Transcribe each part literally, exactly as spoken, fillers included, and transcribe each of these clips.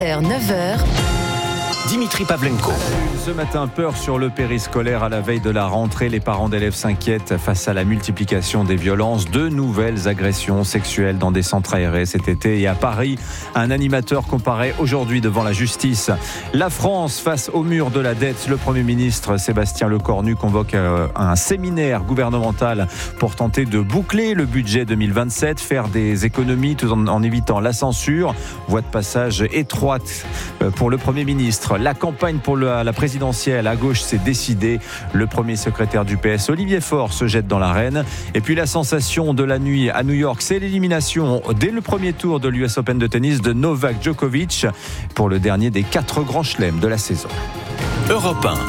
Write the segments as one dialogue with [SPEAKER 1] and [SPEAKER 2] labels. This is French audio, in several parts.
[SPEAKER 1] neuf heures. Dimitri Pavlenko.
[SPEAKER 2] Ce matin, peur sur le périscolaire à la veille de la rentrée. Les parents d'élèves s'inquiètent face à la multiplication des violences. De nouvelles agressions sexuelles dans des centres aérés cet été. Et à Paris, un animateur comparaît aujourd'hui devant la justice. La France face au mur de la dette. Le Premier ministre Sébastien Lecornu convoque un séminaire gouvernemental pour tenter de boucler le budget deux mille vingt-sept, faire des économies tout en, en évitant la censure. Voie de passage étroite pour le Premier ministre. La campagne pour la, la présidentielle à gauche s'est décidée. Le premier secrétaire du P S, Olivier Faure, se jette dans l'arène. Et puis la sensation de la nuit à New York, c'est l'élimination dès le premier tour de l'U S Open de tennis de Novak Djokovic pour le dernier des quatre grands chelems de la saison.
[SPEAKER 1] Europe un.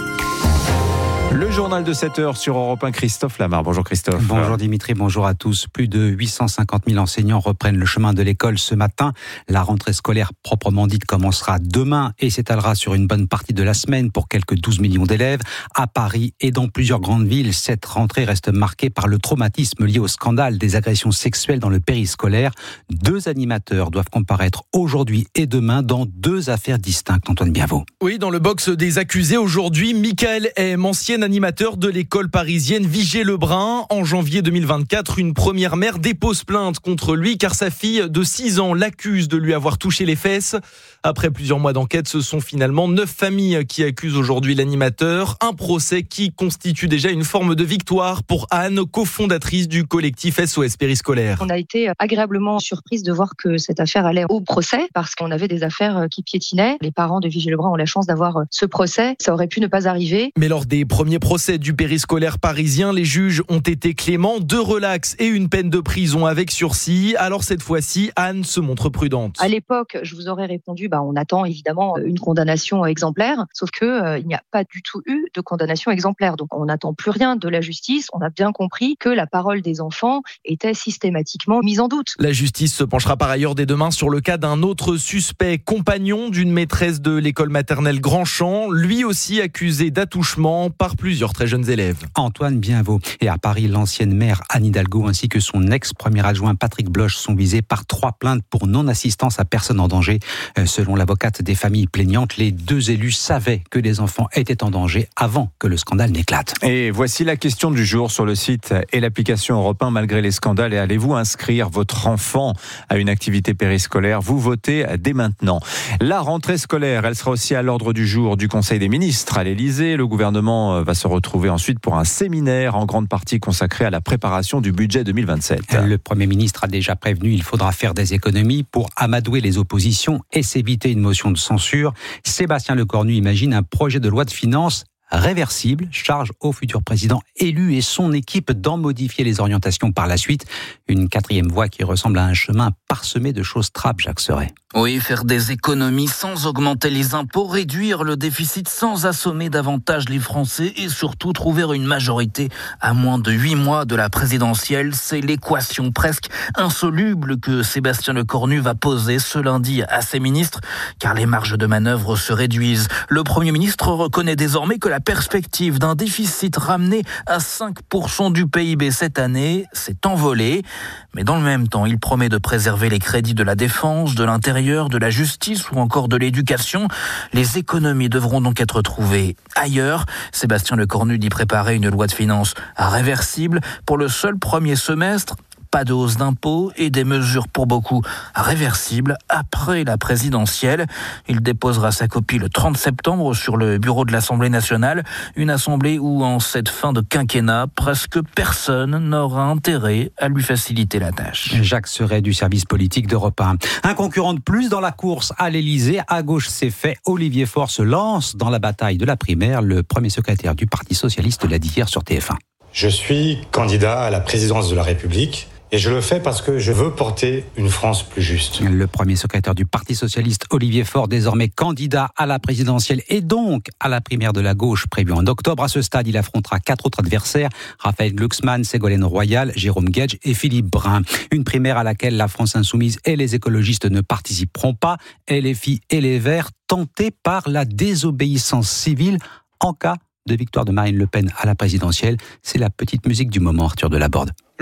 [SPEAKER 2] Le journal de sept heures sur Europe un, Christophe Lamar. Bonjour Christophe.
[SPEAKER 3] Bonjour Dimitri, bonjour à tous. Plus de huit cent cinquante mille enseignants reprennent le chemin de l'école ce matin. La rentrée scolaire proprement dite commencera demain et s'étalera sur une bonne partie de la semaine pour quelques douze millions d'élèves. À Paris et dans plusieurs grandes villes, cette rentrée reste marquée par le traumatisme lié au scandale des agressions sexuelles dans le périscolaire. Deux animateurs doivent comparaître aujourd'hui et demain dans deux affaires distinctes. Antoine Bienvaux.
[SPEAKER 4] Oui, dans le box des accusés aujourd'hui, Michael M, ancien animateur de l'école parisienne Vigée-Lebrun. En janvier deux mille vingt-quatre, une première mère dépose plainte contre lui car sa fille de six ans l'accuse de lui avoir touché les fesses. Après plusieurs mois d'enquête, ce sont finalement neuf familles qui accusent aujourd'hui l'animateur. Un procès qui constitue déjà une forme de victoire pour Anne, cofondatrice du collectif S O S Périscolaire.
[SPEAKER 5] On a été agréablement surprise de voir que cette affaire allait au procès parce qu'on avait des affaires qui piétinaient. Les parents de Vigée-Lebrun ont la chance d'avoir ce procès. Ça aurait pu ne pas arriver.
[SPEAKER 4] Mais lors des premiers procès du périscolaire parisien, les juges ont été cléments, deux relax et une peine de prison avec sursis. Alors cette fois-ci, Anne se montre prudente.
[SPEAKER 5] À l'époque, je vous aurais répondu, bah, on attend évidemment une condamnation exemplaire, sauf que euh, il n'y a pas du tout eu de condamnation exemplaire. Donc on n'attend plus rien de la justice. On a bien compris que la parole des enfants était systématiquement mise en doute.
[SPEAKER 4] La justice se penchera par ailleurs dès demain sur le cas d'un autre suspect, compagnon d'une maîtresse de l'école maternelle Grandchamp, lui aussi accusé d'attouchement par plusieurs très jeunes élèves.
[SPEAKER 3] Antoine Bienvaux. Et à Paris, l'ancienne maire Anne Hidalgo ainsi que son ex-premier adjoint Patrick Bloch sont visés par trois plaintes pour non-assistance à personne en danger. Euh, selon l'avocate des familles plaignantes, les deux élus savaient que les enfants étaient en danger avant que le scandale n'éclate.
[SPEAKER 2] Et voici la question du jour sur le site et l'application Europe un malgré les scandales. Et allez-vous inscrire votre enfant à une activité périscolaire? Vous votez dès maintenant. La rentrée scolaire, elle sera aussi à l'ordre du jour du Conseil des ministres à l'Élysée. Le gouvernement va se retrouver ensuite pour un séminaire en grande partie consacré à la préparation du budget deux mille vingt-sept.
[SPEAKER 3] Le Premier ministre a déjà prévenu, il faudra faire des économies pour amadouer les oppositions et s'éviter une motion de censure. Sébastien Lecornu imagine un projet de loi de finances réversible, charge au futur président élu et son équipe d'en modifier les orientations par la suite. Une quatrième voie qui ressemble à un chemin parsemé de choses trappes, Jacques Serret.
[SPEAKER 6] Oui, faire des économies sans augmenter les impôts, réduire le déficit sans assommer davantage les Français et surtout trouver une majorité à moins de huit mois de la présidentielle. C'est l'équation presque insoluble que Sébastien Lecornu va poser ce lundi à ses ministres, car les marges de manœuvre se réduisent. Le Premier ministre reconnaît désormais que la perspective d'un déficit ramené à cinq pour cent du P I B cette année s'est envolée. Mais dans le même temps, il promet de préserver les crédits de la défense, de l'intérieur, de la justice ou encore de l'éducation. Les économies devront donc être trouvées ailleurs. Sébastien Lecornu dit préparer une loi de finances réversible pour le seul premier semestre. Pas de hausse d'impôts et des mesures pour beaucoup réversibles après la présidentielle. Il déposera sa copie le trente septembre sur le bureau de l'Assemblée nationale. Une assemblée où, en cette fin de quinquennat, presque personne n'aura intérêt à lui faciliter la tâche.
[SPEAKER 3] Jacques Serret du service politique d'Europe un. Un concurrent de plus dans la course à l'Élysée. À gauche, c'est fait. Olivier Faure se lance dans la bataille de la primaire. Le premier secrétaire du Parti socialiste l'a dit hier sur T F un.
[SPEAKER 7] Je suis candidat à la présidence de la République. Et je le fais parce que je veux porter une France plus juste.
[SPEAKER 3] Le premier secrétaire du Parti socialiste, Olivier Faure, désormais candidat à la présidentielle et donc à la primaire de la gauche prévue en octobre. À ce stade, il affrontera quatre autres adversaires, Raphaël Glucksmann, Ségolène Royal, Jérôme Guedj et Philippe Brun. Une primaire à laquelle la France insoumise et les écologistes ne participeront pas. L F I et les Verts tentés par la désobéissance civile en cas de victoire de Marine Le Pen à la présidentielle. C'est la petite musique du moment, Arthur Delaborde.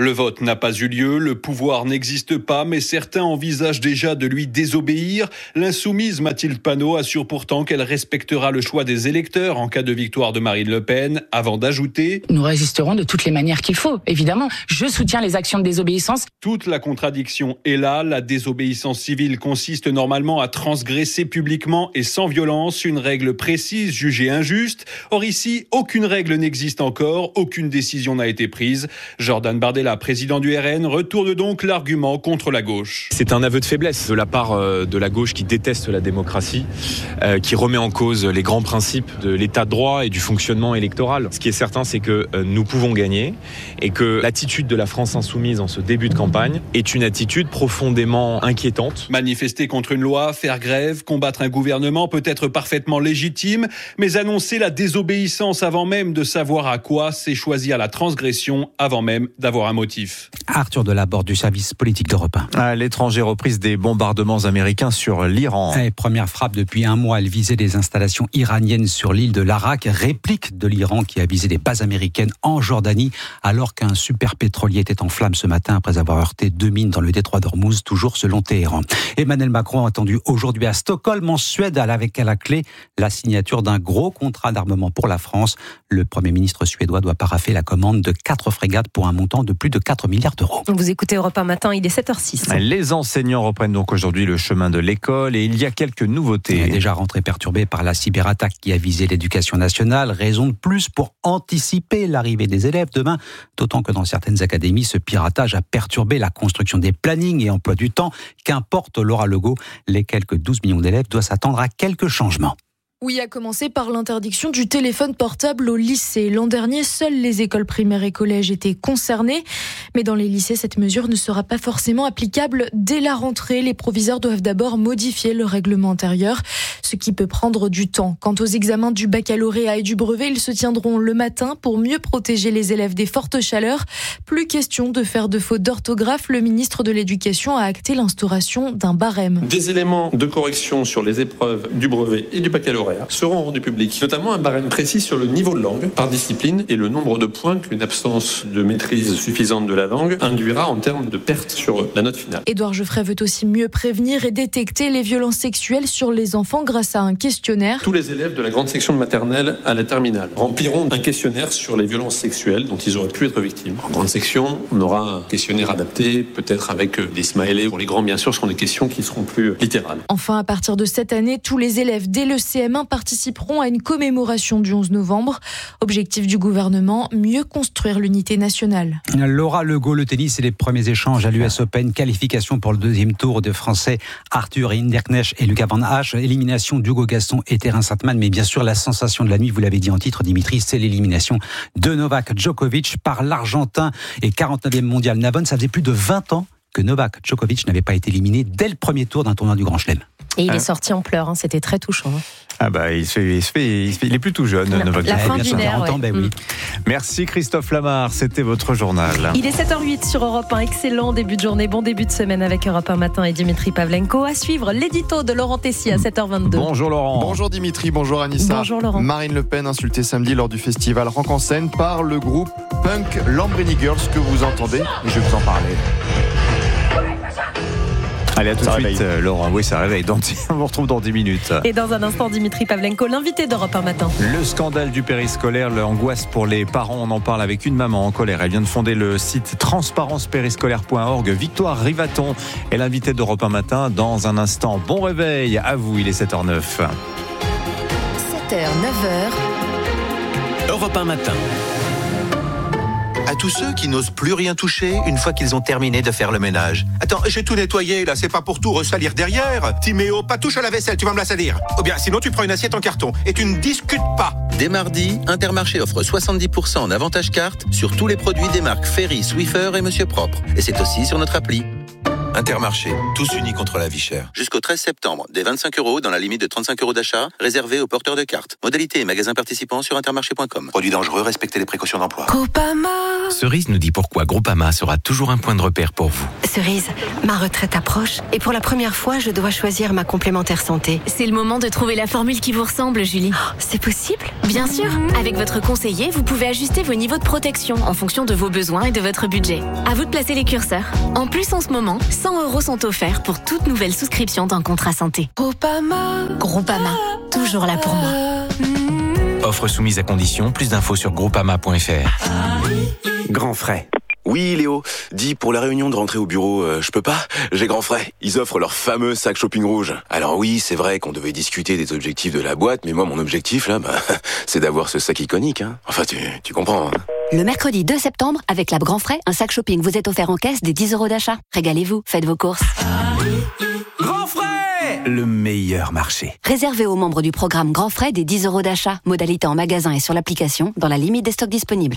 [SPEAKER 8] Le vote n'a pas eu lieu, le pouvoir n'existe pas, mais certains envisagent déjà de lui désobéir. L'insoumise Mathilde Panot assure pourtant qu'elle respectera le choix des électeurs en cas de victoire de Marine Le Pen, avant d'ajouter:
[SPEAKER 9] nous résisterons de toutes les manières qu'il faut, évidemment. Je soutiens les actions de désobéissance.
[SPEAKER 8] Toute la contradiction est là. La désobéissance civile consiste normalement à transgresser publiquement et sans violence une règle précise jugée injuste. Or ici, aucune règle n'existe encore, aucune décision n'a été prise. Jordan Bardella, président du R N, retourne donc l'argument contre la gauche.
[SPEAKER 10] C'est un aveu de faiblesse de la part de la gauche qui déteste la démocratie, euh, qui remet en cause les grands principes de l'état de droit et du fonctionnement électoral. Ce qui est certain, c'est que euh, nous pouvons gagner et que l'attitude de la France insoumise en ce début de campagne est une attitude profondément inquiétante.
[SPEAKER 8] Manifester contre une loi, faire grève, combattre un gouvernement peut être parfaitement légitime, mais annoncer la désobéissance avant même de savoir à quoi, c'est choisir la transgression avant même d'avoir un motif.
[SPEAKER 3] Arthur Delaborde du service politique d'Europe un.
[SPEAKER 2] À l'étranger, reprise des bombardements américains sur l'Iran.
[SPEAKER 3] Et première frappe depuis un mois, elle visait des installations iraniennes sur l'île de l'Arak, réplique de l'Iran qui a visé des bases américaines en Jordanie, alors qu'un super pétrolier était en flammes ce matin après avoir heurté deux mines dans le détroit d'Ormuz, toujours selon Téhéran. Emmanuel Macron attendu aujourd'hui à Stockholm, en Suède, avec à la clé la signature d'un gros contrat d'armement pour la France. Le Premier ministre suédois doit paraffer la commande de quatre frégates pour un montant de plus de quatre milliards d'euros.
[SPEAKER 11] Vous écoutez Europe un matin, il est sept heures six.
[SPEAKER 2] Les enseignants reprennent donc aujourd'hui le chemin de l'école et il y a quelques nouveautés.
[SPEAKER 3] Il est déjà rentrée perturbée par la cyberattaque qui a visé l'éducation nationale. Raison de plus pour anticiper l'arrivée des élèves demain, d'autant que dans certaines académies, ce piratage a perturbé la construction des plannings et emploi du temps. Qu'importe Laura Legault, les quelques douze millions d'élèves doivent s'attendre à quelques changements.
[SPEAKER 12] Oui, à commencer par l'interdiction du téléphone portable au lycée. L'an dernier, seules les écoles primaires et collèges étaient concernées. Mais dans les lycées, cette mesure ne sera pas forcément applicable dès la rentrée. Les proviseurs doivent d'abord modifier le règlement intérieur, ce qui peut prendre du temps. Quant aux examens du baccalauréat et du brevet, ils se tiendront le matin pour mieux protéger les élèves des fortes chaleurs. Plus question de faire de fautes d'orthographe. Le ministre de l'Éducation a acté l'instauration d'un barème.
[SPEAKER 13] Des éléments de correction sur les épreuves du brevet et du baccalauréat seront rendus publics, notamment un barème précis sur le niveau de langue par discipline et le nombre de points qu'une absence de maîtrise suffisante de la langue induira en termes de perte sur la note finale.
[SPEAKER 12] Édouard Geoffrey veut aussi mieux prévenir et détecter les violences sexuelles sur les enfants grâce à un questionnaire.
[SPEAKER 13] Tous les élèves de la grande section de maternelle à la terminale rempliront un questionnaire sur les violences sexuelles dont ils auraient pu être victimes. En grande section, on aura un questionnaire adapté, peut-être avec des smileys. Pour les grands, bien sûr, ce seront des questions qui seront plus littérales.
[SPEAKER 12] Enfin, à partir de cette année, tous les élèves dès le C M un participeront à une commémoration du onze novembre. Objectif du gouvernement, mieux construire l'unité nationale.
[SPEAKER 3] Laura Legault, le tennis et les premiers échanges à l'U S Open. Qualification pour le deuxième tour de Français Arthur Hinderknecht et Lucas Van Hache. Élimination d'Hugo Gaston et Terence Santman. Mais bien sûr, la sensation de la nuit, vous l'avez dit en titre, Dimitri, c'est l'élimination de Novak Djokovic par l'Argentin et quarante-neuvième mondial Navon. Ça faisait plus de vingt ans que Novak Djokovic n'avait pas été éliminé dès le premier tour d'un tournoi du Grand Chelem.
[SPEAKER 11] Et il
[SPEAKER 2] hein
[SPEAKER 11] est sorti en pleurs, hein, c'était très touchant. Hein.
[SPEAKER 2] Ah bah il se fait, il se fait, il se fait, il est plus tout jeune.
[SPEAKER 11] La,
[SPEAKER 2] Novak
[SPEAKER 11] la fin
[SPEAKER 2] Djokovic.
[SPEAKER 11] d'une ère, ouais.
[SPEAKER 3] Ben oui.
[SPEAKER 2] Merci Christophe Lamar, c'était votre journal.
[SPEAKER 11] Il est sept heures huit sur Europe un, excellent début de journée, bon début de semaine avec Europe un Matin et Dimitri Pavlenko. À suivre l'édito de Laurent Tessier à sept heures vingt-deux.
[SPEAKER 2] Bonjour Laurent.
[SPEAKER 14] Bonjour Dimitri, bonjour Anissa.
[SPEAKER 11] Bonjour Laurent.
[SPEAKER 14] Marine Le Pen insultée samedi lors du festival Rock en scène par le groupe punk Lambrini Girls que vous entendez et je vais vous en parler.
[SPEAKER 2] Allez, à tout
[SPEAKER 14] ça
[SPEAKER 2] de suite,
[SPEAKER 14] réveille.
[SPEAKER 2] euh, Laurent. Oui, ça réveille. Donc, on vous retrouve dans dix minutes.
[SPEAKER 11] Et dans un instant, Dimitri Pavlenko, l'invité d'Europe un Matin.
[SPEAKER 2] Le scandale du périscolaire, l'angoisse pour les parents. On en parle avec une maman en colère. Elle vient de fonder le site transparence périscolaire point org. Victoire Rivaton est l'invitée d'Europe un Matin. Dans un instant, bon réveil. À vous, il est sept heures neuf.
[SPEAKER 11] sept heures, neuf heures.
[SPEAKER 1] Europe un Matin.
[SPEAKER 15] À tous ceux qui n'osent plus rien toucher une fois qu'ils ont terminé de faire le ménage. Attends, j'ai tout nettoyé là, c'est pas pour tout ressalir derrière. Timéo, pas touche à la vaisselle, tu vas me la salir. Ou bien sinon tu prends une assiette en carton et tu ne discutes pas. Dès mardi, Intermarché offre soixante-dix pour cent en avantage carte sur tous les produits des marques Ferry, Swiffer et Monsieur Propre. Et c'est aussi sur notre appli. Intermarché, tous unis contre la vie chère. Jusqu'au treize septembre, des vingt-cinq euros dans la limite de trente-cinq euros d'achat, réservés aux porteurs de cartes. Modalité et magasins participants sur intermarché point com. Produit dangereux, respectez les précautions d'emploi.
[SPEAKER 16] Groupama.
[SPEAKER 1] Cerise nous dit pourquoi Groupama sera toujours un point de repère pour vous.
[SPEAKER 16] Cerise, ma retraite approche et pour la première fois, je dois choisir ma complémentaire santé.
[SPEAKER 17] C'est le moment de trouver la formule qui vous ressemble, Julie.
[SPEAKER 16] Oh, c'est possible ?
[SPEAKER 17] Bien sûr. Avec votre conseiller, vous pouvez ajuster vos niveaux de protection en fonction de vos besoins et de votre budget. À vous de placer les curseurs. En plus, en ce moment, cent euros sont offerts pour toute nouvelle souscription d'un contrat santé.
[SPEAKER 16] Groupama.
[SPEAKER 17] Groupama, toujours là pour moi.
[SPEAKER 1] Offre soumise à condition, plus d'infos sur groupama point f r.
[SPEAKER 18] Grand frais. Oui, Léo, dis pour la réunion de rentrée au bureau, euh, je peux pas, j'ai grand frais. Ils offrent leur fameux sac shopping rouge. Alors oui, c'est vrai qu'on devait discuter des objectifs de la boîte, mais moi, mon objectif, là, bah, c'est d'avoir ce sac iconique, hein. Enfin, tu, tu comprends, hein.
[SPEAKER 19] Le mercredi deux septembre, avec la Grand Frais, un sac shopping vous est offert en caisse des dix euros d'achat. Régalez-vous, faites vos courses.
[SPEAKER 1] Grand frais, le meilleur marché.
[SPEAKER 19] Réservé aux membres du programme Grand Frais des dix euros d'achat. Modalité en magasin et sur l'application, dans la limite des stocks disponibles.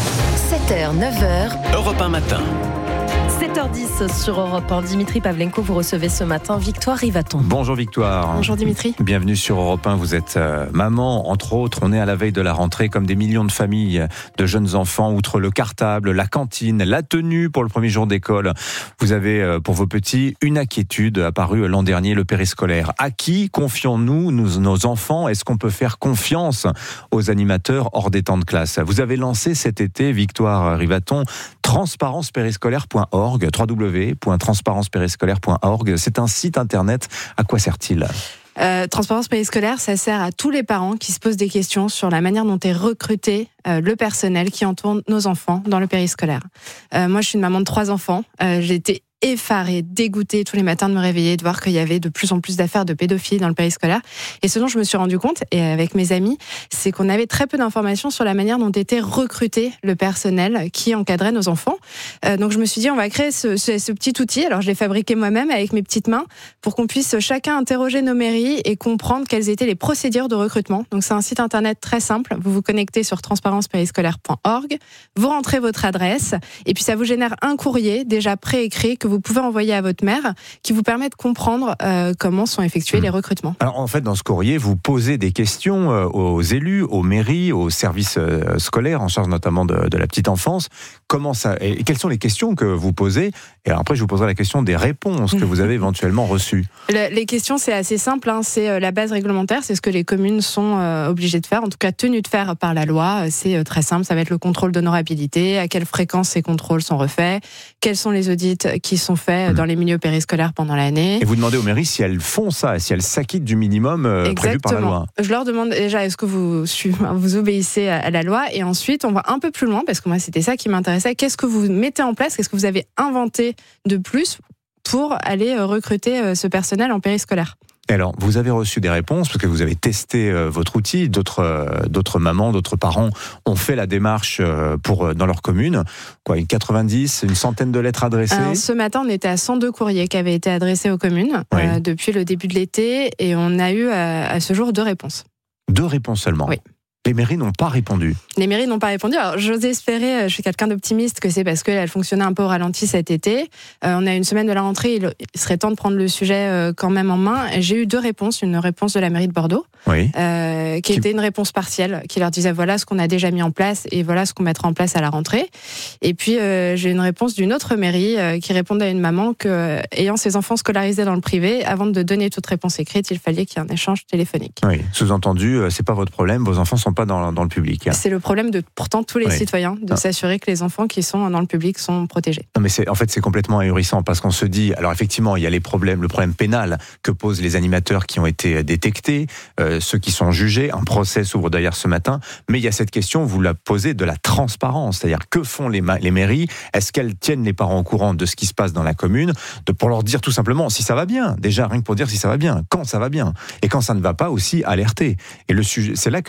[SPEAKER 11] sept heures, neuf heures.
[SPEAKER 1] Europe un matin.
[SPEAKER 11] sept heures dix sur Europe un. Dimitri Pavlenko, vous recevez ce matin Victoire Rivaton.
[SPEAKER 2] Bonjour Victoire.
[SPEAKER 12] Bonjour Dimitri.
[SPEAKER 2] Bienvenue sur Europe un. Vous êtes euh, maman, entre autres. On est à la veille de la rentrée, comme des millions de familles de jeunes enfants. Outre le cartable, la cantine, la tenue pour le premier jour d'école, vous avez euh, pour vos petits une inquiétude apparue l'an dernier, le périscolaire. À qui confions-nous nos, nos enfants ? Est-ce qu'on peut faire confiance aux animateurs hors des temps de classe ? Vous avez lancé cet été, Victoire Rivaton, transparence périscolaire point org, w w w point transparence périscolaire point org. C'est un site internet. À quoi sert-il ?
[SPEAKER 12] Euh, Transparence périscolaire, ça sert à tous les parents qui se posent des questions sur la manière dont est recruté euh, le personnel qui entoure nos enfants dans le périscolaire. Euh, moi, je suis une maman de trois enfants. Euh, j'ai été effarée, dégoûtée tous les matins de me réveiller, de voir qu'il y avait de plus en plus d'affaires de pédophilie dans le périscolaire. Et ce dont je me suis rendu compte, et avec mes amis, c'est qu'on avait très peu d'informations sur la manière dont était recruté le personnel qui encadrait nos enfants. Euh, donc je me suis dit, on va créer ce, ce, ce petit outil. Alors je l'ai fabriqué moi-même avec mes petites mains pour qu'on puisse chacun interroger nos mairies et comprendre quelles étaient les procédures de recrutement. Donc c'est un site internet très simple. Vous vous connectez sur transparence périscolaire point org, vous rentrez votre adresse et puis ça vous génère un courrier déjà préécrit que vous pouvez envoyer à votre mère, qui vous permet de comprendre euh, comment sont effectués mmh. les recrutements.
[SPEAKER 2] Alors en fait, dans ce courrier, vous posez des questions euh, aux élus, aux mairies, aux services euh, scolaires en charge notamment de, de la petite enfance. Comment ça et quelles sont les questions que vous posez ? Et alors après, je vous poserai la question des réponses que vous avez éventuellement reçues.
[SPEAKER 12] Le, les questions, c'est assez simple. Hein, c'est euh, la base réglementaire, c'est ce que les communes sont euh, obligées de faire, en tout cas tenues de faire par la loi. C'est euh, très simple. Ça va être le contrôle d'honorabilité, à quelle fréquence ces contrôles sont refaits, quels sont les audits qui sont faits dans les milieux périscolaires pendant l'année.
[SPEAKER 2] Et vous demandez aux mairies si elles font ça, si elles s'acquittent du minimum euh, prévu par la loi.
[SPEAKER 12] Je leur demande déjà, est-ce que vous, vous obéissez à la loi ? Et ensuite, on va un peu plus loin, parce que moi, c'était ça qui m'intéressait. Qu'est-ce que vous mettez en place ? Qu'est-ce que vous avez inventé de plus pour aller recruter ce personnel en périscolaire ?
[SPEAKER 2] Alors, vous avez reçu des réponses parce que vous avez testé euh, votre outil. D'autres, euh, d'autres mamans, d'autres parents ont fait la démarche euh, pour euh, dans leur commune. Quoi, une quatre-vingt-dix, une centaine de lettres adressées.
[SPEAKER 12] Alors, ce matin, on était à cent deux courriers qui avaient été adressés aux communes oui. euh, depuis le début de l'été, et on a eu à, à ce jour deux réponses.
[SPEAKER 2] Deux réponses seulement.
[SPEAKER 12] Oui.
[SPEAKER 2] Les mairies n'ont pas répondu.
[SPEAKER 12] Les mairies n'ont pas répondu. Alors, j'ose espérer, je suis quelqu'un d'optimiste, que c'est parce qu'elle fonctionnait un peu au ralenti cet été. Euh, on a une semaine de la rentrée, il serait temps de prendre le sujet euh, quand même en main. J'ai eu deux réponses. Une réponse de la mairie de Bordeaux,
[SPEAKER 2] oui.
[SPEAKER 12] euh, qui, qui était une réponse partielle, qui leur disait voilà ce qu'on a déjà mis en place et voilà ce qu'on mettra en place à la rentrée. Et puis, euh, j'ai une réponse d'une autre mairie euh, qui répondait à une maman que, euh, ayant ses enfants scolarisés dans le privé, avant de donner toute réponse écrite, il fallait qu'il y ait un échange téléphonique.
[SPEAKER 2] Oui, sous-entendu, euh, c'est pas votre problème, vos enfants sont pas dans, dans le public.
[SPEAKER 12] C'est le problème de pourtant tous les oui. citoyens, de ah. s'assurer que les enfants qui sont dans le public sont protégés.
[SPEAKER 2] Non mais c'est, en fait c'est complètement ahurissant parce qu'on se dit, alors effectivement il y a les problèmes, le problème pénal que posent les animateurs qui ont été détectés, euh, ceux qui sont jugés, un procès s'ouvre d'ailleurs ce matin, mais il y a cette question, vous la posez, de la transparence, c'est-à-dire que font les, ma- les mairies, est-ce qu'elles tiennent les parents au courant de ce qui se passe dans la commune, de, pour leur dire tout simplement si ça va bien, déjà rien que pour dire si ça va bien, quand ça va bien, et quand ça ne va pas aussi alerter. Et le sujet, c'est là que le bas blesse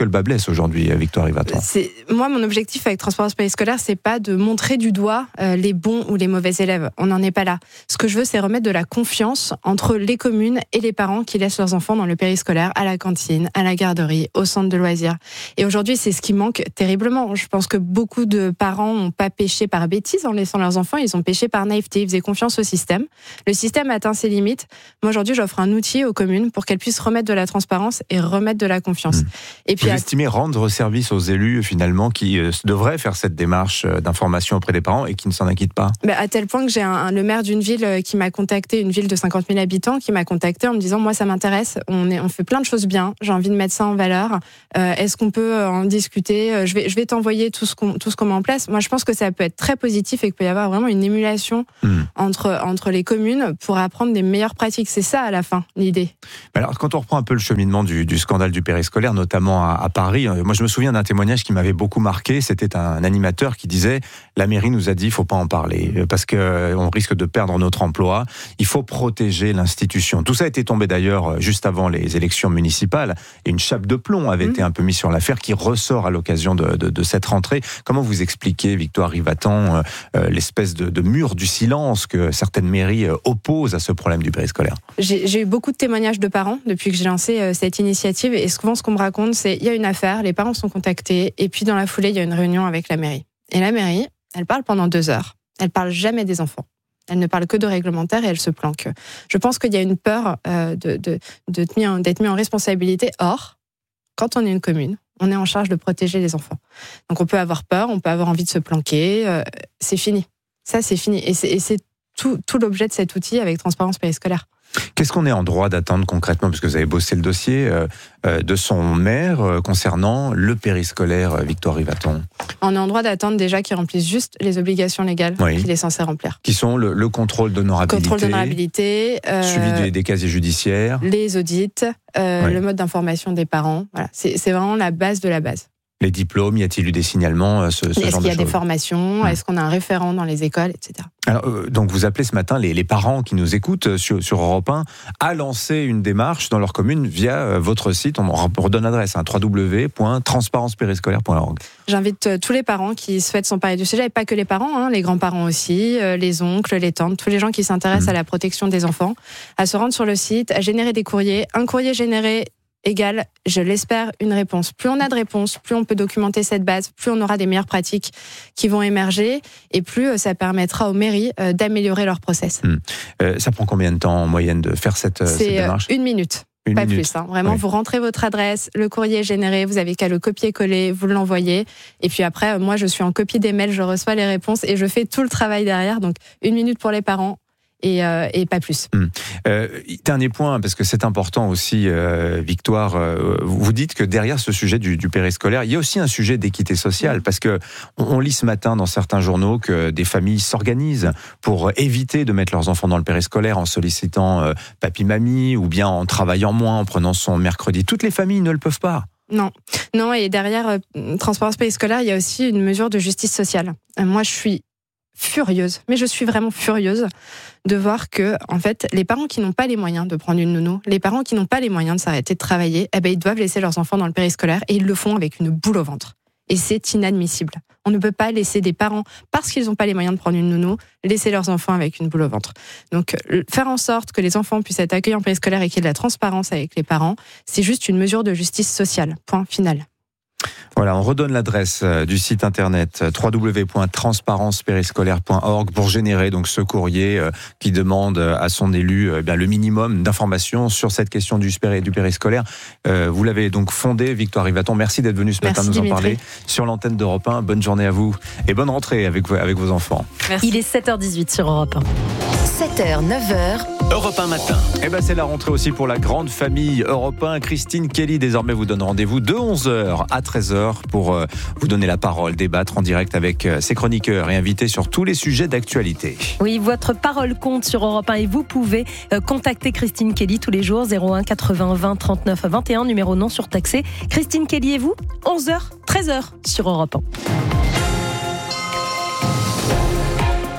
[SPEAKER 2] aujourd'hui, Victoire Yvaton?
[SPEAKER 20] C'est, moi, mon objectif avec Transparence périscolaire, c'est pas de montrer du doigt euh, les bons ou les mauvais élèves. On n'en est pas là. Ce que je veux, c'est remettre de la confiance entre les communes et les parents qui laissent leurs enfants dans le périscolaire, à la cantine, à la garderie, au centre de loisirs. Et aujourd'hui, c'est ce qui manque terriblement. Je pense que beaucoup de parents n'ont pas péché par bêtise en laissant leurs enfants, ils ont péché par naïveté, ils faisaient confiance au système. Le système a atteint ses limites. Moi, aujourd'hui, j'offre un outil aux communes pour qu'elles puissent remettre de la transparence et remettre de la confiance. Mmh. Et puis,
[SPEAKER 2] Vous
[SPEAKER 20] à...
[SPEAKER 2] estimez rendre service aux élus, finalement, qui euh, devraient faire cette démarche euh, d'information auprès des parents et qui ne s'en inquiètent pas?
[SPEAKER 20] bah, À tel point que j'ai un, un, le maire d'une ville qui m'a contacté, une ville de cinquante mille habitants, qui m'a contacté en me disant, moi, ça m'intéresse, on, est, on fait plein de choses bien, j'ai envie de mettre ça en valeur, euh, est-ce qu'on peut en discuter? Je vais, je vais t'envoyer tout ce qu'on, tout ce qu'on met en place. Moi, je pense que ça peut être très positif et qu'il peut y avoir vraiment une émulation mmh. entre, entre les communes pour apprendre des meilleures pratiques. C'est ça, à la fin, l'idée.
[SPEAKER 2] Alors, quand on reprend un peu le cheminement du, du scandale du périscolaire, notamment à, à Paris, moi, je me souviens d'un témoignage qui m'avait beaucoup marqué. C'était un animateur qui disait « La mairie nous a dit, il ne faut pas en parler, parce qu'on risque de perdre notre emploi. Il faut protéger l'institution. » Tout ça a été tombé d'ailleurs juste avant les élections municipales. Et une chape de plomb avait mmh. été un peu mise sur l'affaire qui ressort à l'occasion de, de, de cette rentrée. Comment vous expliquez, Victoire Yvaton, euh, l'espèce de, de mur du silence que certaines mairies euh, opposent à ce problème du périscolaire?
[SPEAKER 20] J'ai, j'ai eu beaucoup de témoignages de parents depuis que j'ai lancé euh, cette initiative. Et souvent, ce qu'on me raconte, c'est il y a une affaire, les parents sont contactés, et puis dans la foulée, il y a une réunion avec la mairie. Et la mairie, elle parle pendant deux heures. Elle parle jamais des enfants. Elle ne parle que de réglementaire et elle se planque. Je pense qu'il y a une peur euh, de, de, de d'être mis en, d'être mis en responsabilité. Or, quand on est une commune, on est en charge de protéger les enfants. Donc on peut avoir peur, on peut avoir envie de se planquer. Euh, c'est fini. Ça, c'est fini. Et c'est, et c'est tout, tout l'objet de cet outil avec Transparence périscolaire.
[SPEAKER 2] Qu'est-ce qu'on est en droit d'attendre concrètement, puisque vous avez bossé le dossier euh, euh, de son maire euh, concernant le périscolaire, euh, Victoire Yvaton?
[SPEAKER 20] On est en droit d'attendre déjà qu'ils remplissent juste les obligations légales oui. qu'il est censé remplir.
[SPEAKER 2] Qui sont le, le contrôle d'honorabilité,
[SPEAKER 20] contrôle d'honorabilité euh,
[SPEAKER 2] suivi des, des casiers judiciaires,
[SPEAKER 20] les audits, euh, oui. le mode d'information des parents. Voilà, c'est, c'est vraiment la base de la base.
[SPEAKER 2] Les diplômes, y a-t-il eu des signalements, ce, ce genre de choses?
[SPEAKER 20] Est-ce qu'il y a des formations? Hum. Est-ce qu'on a un référent dans les écoles, et cetera.
[SPEAKER 2] Alors, euh, donc vous appelez ce matin les, les parents qui nous écoutent sur, sur Europe un à lancer une démarche dans leur commune via euh, votre site. On redonne l'adresse, hein, w w w point transparence périscolaire point org.
[SPEAKER 20] J'invite euh, tous les parents qui souhaitent s'emparer du sujet, et pas que les parents, hein, les grands-parents aussi, euh, les oncles, les tantes, tous les gens qui s'intéressent mmh. à la protection des enfants, à se rendre sur le site, à générer des courriers. Un courrier généré égale, je l'espère, une réponse. Plus on a de réponses, plus on peut documenter cette base, plus on aura des meilleures pratiques qui vont émerger et plus ça permettra aux mairies d'améliorer leur process.
[SPEAKER 2] Mmh. Euh, ça prend combien de temps en moyenne de faire cette, cette démarche?
[SPEAKER 20] C'est une minute. Une pas minute. Plus, hein. Vraiment, oui. Vous rentrez votre adresse, le courrier est généré, vous avez qu'à le copier-coller, vous l'envoyez. Et puis après, moi, je suis en copie des mails, je reçois les réponses et je fais tout le travail derrière. Donc, une minute pour les parents. Et, euh, et pas plus.
[SPEAKER 2] Hum. Euh, dernier point, parce que c'est important aussi, euh, Victoire, euh, vous dites que derrière ce sujet du, du périscolaire, il y a aussi un sujet d'équité sociale, parce que on, on lit ce matin dans certains journaux que des familles s'organisent pour éviter de mettre leurs enfants dans le périscolaire en sollicitant euh, papy-mamie, ou bien en travaillant moins, en prenant son mercredi. Toutes les familles ne le peuvent pas.
[SPEAKER 20] Non, non. Et derrière euh, Transparence périscolaire, il y a aussi une mesure de justice sociale. Euh, moi, je suis furieuse, mais je suis vraiment furieuse de voir que, en fait, les parents qui n'ont pas les moyens de prendre une nounou, les parents qui n'ont pas les moyens de s'arrêter de travailler, eh ben, ils doivent laisser leurs enfants dans le périscolaire et ils le font avec une boule au ventre. Et c'est inadmissible. On ne peut pas laisser des parents, parce qu'ils n'ont pas les moyens de prendre une nounou, laisser leurs enfants avec une boule au ventre. Donc, faire en sorte que les enfants puissent être accueillis en périscolaire et qu'il y ait de la transparence avec les parents, c'est juste une mesure de justice sociale. Point final.
[SPEAKER 2] Voilà, on redonne l'adresse du site internet w w w point transparence périscolaire point org pour générer donc ce courrier qui demande à son élu eh bien, le minimum d'informations sur cette question du, du périscolaire. Euh, vous l'avez donc fondé, Victoire Yvaton. Merci d'être venu ce Merci matin nous Dimitri. en parler sur l'antenne d'Europe un. Bonne journée à vous et bonne rentrée avec, avec vos enfants.
[SPEAKER 11] Merci. Il est sept heures dix-huit sur Europe un.
[SPEAKER 19] sept heures, neuf heures.
[SPEAKER 1] Europe un matin.
[SPEAKER 2] Eh ben c'est la rentrée aussi pour la grande famille Europe un. Christine Kelly désormais vous donne rendez-vous de onze heures à treize heures pour euh, vous donner la parole, débattre en direct avec euh, ses chroniqueurs et invités sur tous les sujets d'actualité.
[SPEAKER 11] Oui, votre parole compte sur Europe un et vous pouvez euh, contacter Christine Kelly tous les jours zéro un quatre-vingts vingt trente-neuf vingt et un, numéro non surtaxé. Christine Kelly et vous, onze heures, treize heures sur Europe un.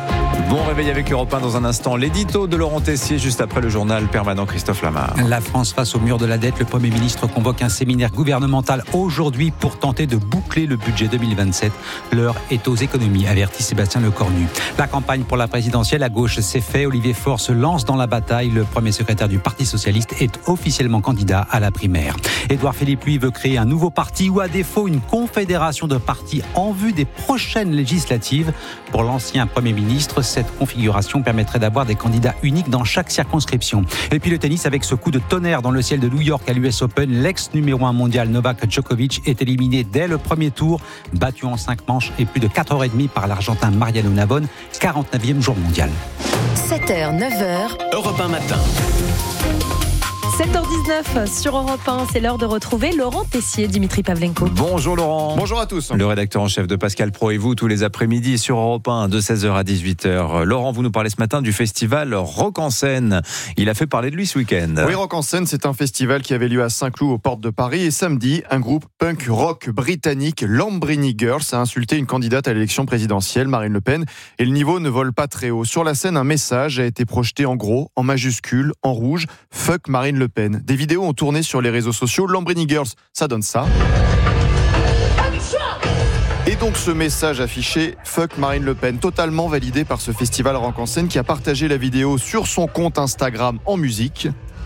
[SPEAKER 2] Bon réveil avec Europe un dans un instant. L'édito de Laurent Tessier juste après le journal permanent Christophe Lamar.
[SPEAKER 3] La France face au mur de la dette. Le Premier ministre convoque un séminaire gouvernemental aujourd'hui pour tenter de boucler le budget deux mille vingt-sept. L'heure est aux économies, avertit Sébastien Lecornu. La campagne pour la présidentielle à gauche s'est faite. Olivier Faure se lance dans la bataille. Le premier secrétaire du Parti socialiste est officiellement candidat à la primaire. Édouard Philippe, lui, veut créer un nouveau parti ou à défaut une confédération de partis en vue des prochaines législatives. Pour l'ancien Premier ministre, cette configuration permettrait d'avoir des candidats uniques dans chaque circonscription. Et puis le tennis avec ce coup de tonnerre dans le ciel de New York à l'U S Open. L'ex numéro un mondial Novak Djokovic est éliminé dès le premier tour, battu en cinq manches et plus de quatre heures trente par l'Argentin Mariano Navone, quarante-neuvième jour mondial.
[SPEAKER 19] sept heures, neuf heures.
[SPEAKER 1] Europe un matin.
[SPEAKER 11] sept heures dix-neuf sur Europe un, c'est l'heure de retrouver Laurent Tessier, Dimitri Pavlenko.
[SPEAKER 2] Bonjour Laurent.
[SPEAKER 14] Bonjour à tous.
[SPEAKER 2] Le rédacteur en chef de Pascal Pro et vous tous les après-midi sur Europe un de seize heures à dix-huit heures. Laurent, vous nous parlez ce matin du festival Rock en Seine. Il a fait parler de lui ce week-end.
[SPEAKER 14] Oui, Rock en Seine, c'est un festival qui avait lieu à Saint-Cloud aux portes de Paris et samedi, un groupe punk rock britannique, Lambrini Girls, a insulté une candidate à l'élection présidentielle, Marine Le Pen, et le niveau ne vole pas très haut. Sur la scène, un message a été projeté en gros, en majuscule, en rouge, fuck Marine Le Pen. Des vidéos ont tourné sur les réseaux sociaux. Lambrini Girls, ça donne ça. Et donc ce message affiché, fuck Marine Le Pen, totalement validé par ce festival Rock en Seine qui a partagé la vidéo sur son compte Instagram en musique.